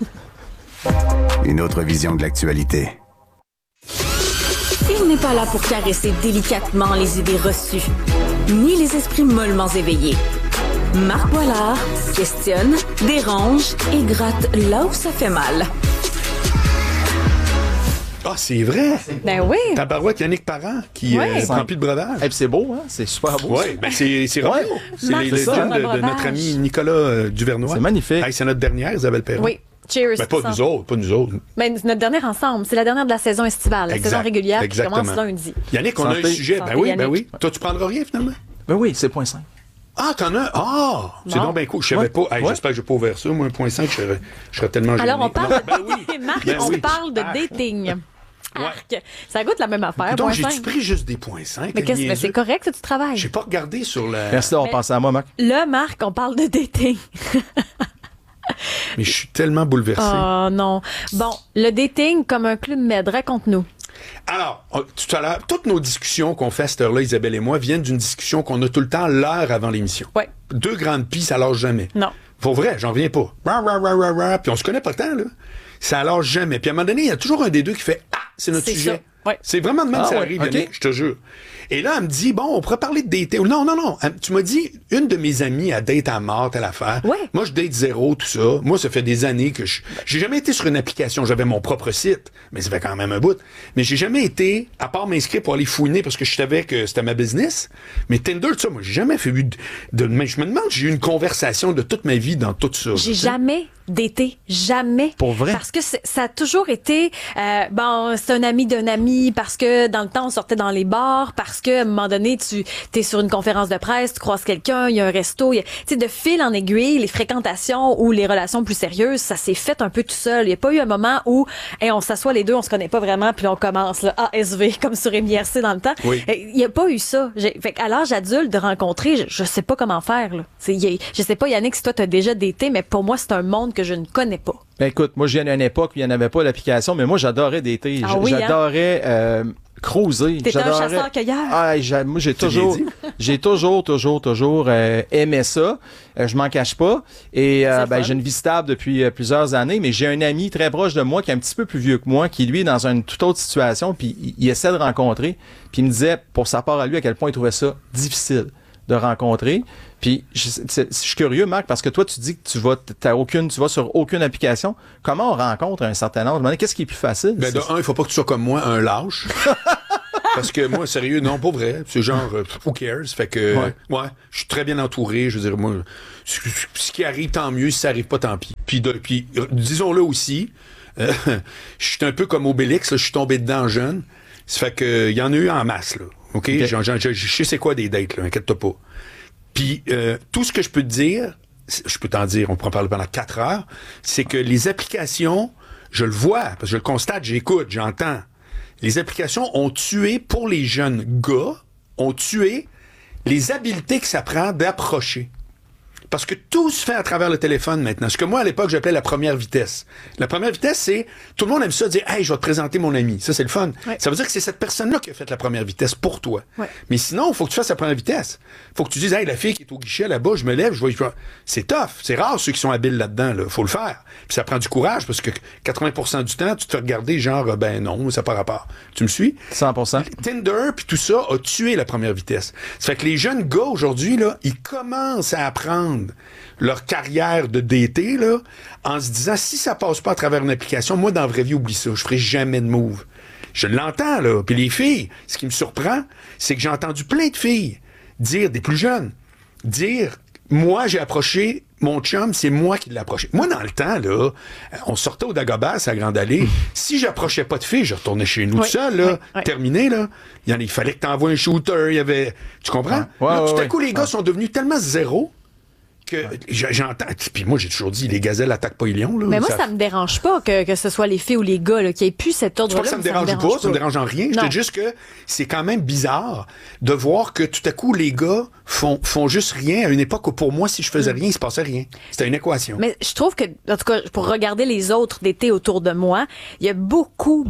Une autre vision de l'actualité. Il n'est pas là pour caresser délicatement les idées reçues, ni les esprits mollement éveillés. Marc Boilard questionne, dérange et gratte là où ça fait mal. Ah, c'est vrai! Ben oui! Tabarouette Yannick Parent qui remplit de breuvage. Et puis c'est beau, hein? C'est super beau. Oui, ben c'est Romeo. C'est les légendes de notre ami Nicolas Duvernois. C'est magnifique. C'est notre dernière, Isabelle Perron. Oui. Cheers. Ben, pas nous autres. Mais notre dernière ensemble. C'est la dernière de la saison estivale, la saison régulière qui commence lundi. Yannick, on a un sujet. Ben oui. Toi, tu prendras rien finalement? Ben oui, c'est 0.5. Ah, t'en as? Ah! C'est donc bien cool. Je savais pas. Hey, j'espère que je vais pas ouvert ça. Moi, 1.5, je serais tellement gêné. Alors, on parle Marc, on parle de dating. Arc. Ça goûte la même affaire. Donc, j'ai-tu pris juste des 0.5? Mais c'est correct, tu travailles. J'ai pas regardé sur la... Merci d'avoir pensé à moi, Marc. Là, Marc, on parle de dating. Mais je suis tellement bouleversé. Oh non. Bon, le dating comme un club med, raconte-nous. Alors, tout à l'heure, toutes nos discussions qu'on fait à cette heure-là, Isabelle et moi, viennent d'une discussion qu'on a tout le temps l'heure avant l'émission. Ouais. 2 grandes pistes, ça lâche jamais. Non. Pour vrai, j'en reviens pas. Puis on se connaît pas tant, là. Ça lâche jamais. Puis à un moment donné, il y a toujours un des deux qui fait « Ah, c'est notre sujet. » Ouais. C'est vraiment de même que ça arrive, Yannick, je te jure. Et là, elle me dit, bon, on pourrait parler de dater. Non. Tu m'as dit, une de mes amies a date à mort, telle affaire. Ouais. Moi, je date zéro, tout ça. Moi, ça fait des années que j'ai jamais été sur une application. J'avais mon propre site, mais ça fait quand même un bout. Mais j'ai jamais été, à part m'inscrire pour aller fouiner parce que je savais que c'était ma business. Mais Tinder, tout ça, moi, j'ai jamais fait mais je me demande si j'ai eu une conversation de toute ma vie dans tout ça. J'ai jamais daté, jamais. Pour vrai? Parce que ça a toujours été, c'est un ami d'un ami, parce que dans le temps, on sortait dans les bars, parce que à un moment donné, tu es sur une conférence de presse, tu croises quelqu'un, il y a un resto, tu sais, de fil en aiguille, les fréquentations ou les relations plus sérieuses, ça s'est fait un peu tout seul. Il n'y a pas eu un moment où on s'assoit les deux, on se connaît pas vraiment, puis on commence là, ASV, comme sur MIRC dans le temps. Oui. Il n'y a pas eu ça. Fait qu'à l'âge adulte, de rencontrer, je sais pas comment faire. Là. Je sais pas, Yannick, si toi, tu as déjà daté, mais pour moi, c'est un monde que je ne connais pas. Ben écoute, moi, je viens d'une époque où il n'y en avait pas l'application, mais moi, j'adorais dater. J'adorais cruiser. T'étais un chasseur-cueilleur? Moi, j'ai toujours aimé ça. Je m'en cache pas. Et j'ai une vie stable depuis plusieurs années, mais j'ai un ami très proche de moi qui est un petit peu plus vieux que moi, qui lui est dans une toute autre situation, puis il essaie de rencontrer, puis il me disait, pour sa part à lui, à quel point il trouvait ça difficile de rencontrer. Puis je suis curieux, Marc, parce que toi, tu dis que tu vas sur aucune application. Comment on rencontre un certain âge? Qu'est-ce qui est plus facile? Ben, il faut pas que tu sois comme moi, un lâche. Parce que moi, sérieux, non, pas vrai. C'est genre, who cares? Fait que, je suis très bien entouré. Je veux dire, moi, ce qui arrive, tant mieux. Si ça arrive pas, tant pis. Puis disons-le aussi, je suis un peu comme Obélix, là, je suis tombé dedans jeune. Ça fait que, il y en a eu en masse, là. OK? Je sais c'est quoi des dates, là, inquiète-toi pas. Puis, tout ce que je peux te dire, je peux t'en dire, on pourra en parler pendant 4 heures, c'est que les applications, je le vois, parce que je le constate, j'écoute, j'entends. Les applications ont tué, pour les jeunes gars, ont tué les habiletés que ça prend d'approcher. Parce que tout se fait à travers le téléphone maintenant. Ce que moi, à l'époque, j'appelais la première vitesse. La première vitesse, c'est... Tout le monde aime ça, dire « Hey, je vais te présenter mon ami. » Ça, c'est le fun. Ouais. Ça veut dire que c'est cette personne-là qui a fait la première vitesse pour toi. Ouais. Mais sinon, il faut que tu fasses la première vitesse. Il faut que tu dises « Hey, la fille qui est au guichet là-bas, je me lève, je vois... » C'est tough. C'est rare, ceux qui sont habiles là-dedans. Là. Faut le faire. Puis ça prend du courage, parce que 80% du temps, tu te fais regarder genre « Ben non, ça n'a pas rapport. » Tu me suis? 100%. Tinder, puis tout ça, a tué la première vitesse. Ça fait que les jeunes gars, aujourd'hui, là, ils commencent à apprendre leur carrière de DT, là, en se disant, si ça passe pas à travers une application, moi, dans la vraie vie, oublie ça, je ferai jamais de move. Je l'entends, là. Puis les filles, ce qui me surprend, c'est que j'ai entendu plein de filles dire, des plus jeunes, dire, moi, j'ai approché mon chum, c'est moi qui l'ai approché. Moi, dans le temps, là, on sortait au Dagobah, à Grande Allée. Si j'approchais pas de filles, je retournais chez nous tout seul, là. Terminé, là. Il fallait que t'envoies un shooter, il y avait... Tu comprends? Là, tout à coup, les gars sont devenus tellement zéro que j'entends. Puis moi, j'ai toujours dit, les gazelles attaquent pas les lions, là. Mais moi, ça me dérange pas que ce soit les filles ou les gars, là, qu'il n'y ait plus cet ordre-là. C'est pas que ça me dérange pas, ça me dérange en rien. Je te dis juste que c'est quand même bizarre de voir que tout à coup, les gars font juste rien à une époque où, pour moi, si je faisais rien, il se passait rien. C'était une équation. Mais je trouve que, en tout cas, pour regarder les autres d'été autour de moi, il y a beaucoup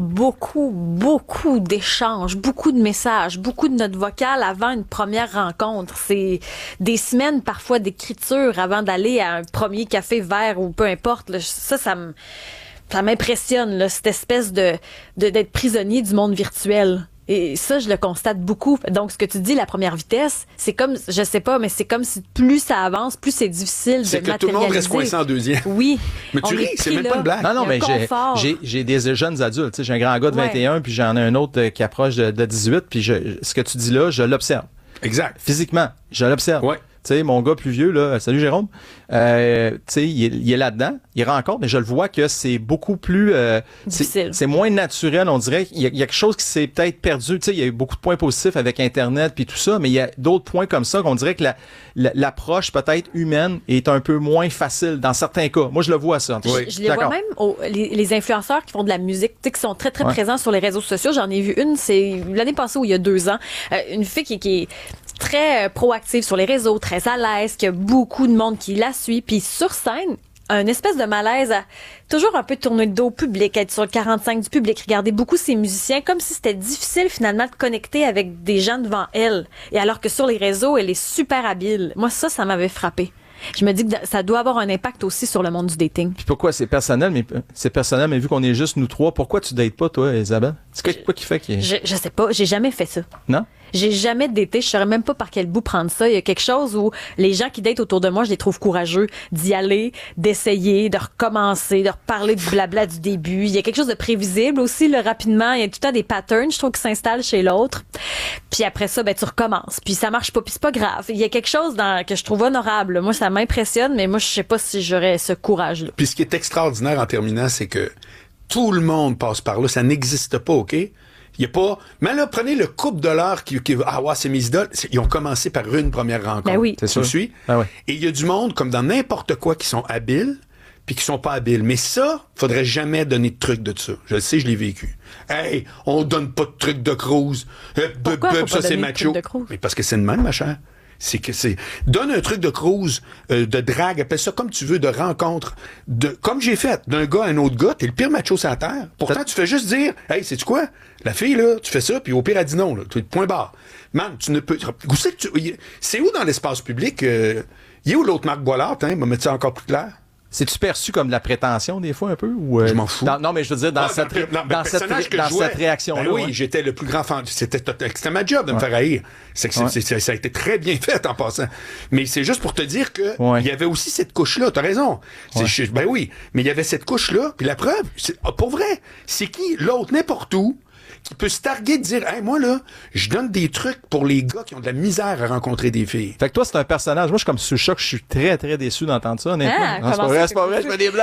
d'échanges, beaucoup de messages, beaucoup de notes vocales avant une première rencontre. C'est des semaines, parfois, d'écriture avant d'aller à un premier café vert ou peu importe. Là, ça m'impressionne, là, cette espèce d'être prisonnier du monde virtuel. Et ça, je le constate beaucoup. Donc, ce que tu dis, la première vitesse, c'est comme, je sais pas, mais c'est comme si plus ça avance, plus c'est difficile de matérialiser. C'est que tout le monde reste coincé en deuxième. Oui. Mais tu ris, c'est même pas une blague. Non, mais j'ai des jeunes adultes. J'ai un grand gars de 21, puis j'en ai un autre qui approche de 18, puis ce que tu dis là, je l'observe. Exact. Physiquement, je l'observe. Ouais. Tu sais, mon gars plus vieux, là, salut Jérôme, tu sais, il est là-dedans, il rencontre, mais je le vois que c'est beaucoup plus... c'est moins naturel, on dirait. Il y a quelque chose qui s'est peut-être perdu. Tu sais, il y a eu beaucoup de points positifs avec Internet puis tout ça, mais il y a d'autres points comme ça qu'on dirait que l'approche peut-être humaine est un peu moins facile dans certains cas. Moi, je le vois ça. Oui. Je les vois même, les influenceurs qui font de la musique, tu sais, qui sont très, très présents sur les réseaux sociaux. J'en ai vu une, c'est l'année passée ou il y a 2 ans, une fille qui est très proactive sur les réseaux, très à l'aise, qu'il y a beaucoup de monde qui la suit. Puis sur scène, un espèce de malaise à toujours un peu tourner le dos au public, être sur le 45 du public, regarder beaucoup ses musiciens, comme si c'était difficile finalement de connecter avec des gens devant elle. Et alors que sur les réseaux, elle est super habile. Moi, ça m'avait frappé. Je me dis que ça doit avoir un impact aussi sur le monde du dating. Puis pourquoi? C'est personnel, mais vu qu'on est juste nous trois, pourquoi tu dates pas, toi, Isabelle? C'est quoi qui fait qu'il est... Je sais pas, j'ai jamais fait ça. Non? J'ai jamais daté, je saurais même pas par quel bout prendre ça. Il y a quelque chose où les gens qui datent autour de moi, je les trouve courageux d'y aller, d'essayer, de recommencer, de reparler du blabla du début. Il y a quelque chose de prévisible aussi, là, rapidement. Il y a tout le temps des patterns, je trouve, qui s'installent chez l'autre. Puis après ça, ben, tu recommences. Puis ça marche pas, puis c'est pas grave. Il y a quelque chose que je trouve honorable. Moi, ça m'impressionne, mais moi, je sais pas si j'aurais ce courage-là. Puis ce qui est extraordinaire en terminant, c'est que tout le monde passe par là. Ça n'existe pas, OK? Il y a pas. Mais là, prenez le couple de l'heure qui c'est mes idoles. Ils ont commencé par une première rencontre. Ben oui. Tu me suis? Ben oui. Et il y a du monde, comme dans n'importe quoi, qui sont habiles, puis qui sont pas habiles. Mais ça, faudrait jamais donner de trucs de ça. Je le sais, je l'ai vécu. Hey, on donne pas de trucs de cruise. Ça, c'est macho. Mais parce que c'est de même, ma chère. Donne un truc de cruise, de drague, appelle ça comme tu veux, de rencontre, comme j'ai fait, d'un gars à un autre gars, t'es le pire macho sur la terre. Pourtant, tu fais juste dire, hey, sais-tu quoi? La fille, là, tu fais ça, puis au pire, elle dit non, là. Point barre. Man, tu ne peux, c'est où dans l'espace public, il est où l'autre Marc Boilard, hein? Va mettre ça encore plus clair. C'est-tu perçu comme de la prétention, des fois, un peu? Ou, je m'en fous. Non, mais je veux dire, dans cette réaction-là. Ben oui, j'étais le plus grand fan. C'était ma job de me faire haïr. Ça a été très bien fait en passant. Mais c'est juste pour te dire que il y avait aussi cette couche-là. T'as raison. Ben oui. Mais il y avait cette couche-là. Puis la preuve, pour vrai, c'est qui? L'autre, n'importe où, qui peut se targuer de dire, hey, moi, là, je donne des trucs pour les gars qui ont de la misère à rencontrer des filles. Fait que toi, c'est un personnage. Moi, je suis comme sous le choc. Je suis très, très déçu d'entendre ça, honnêtement. C'est pas vrai, je fais des blagues.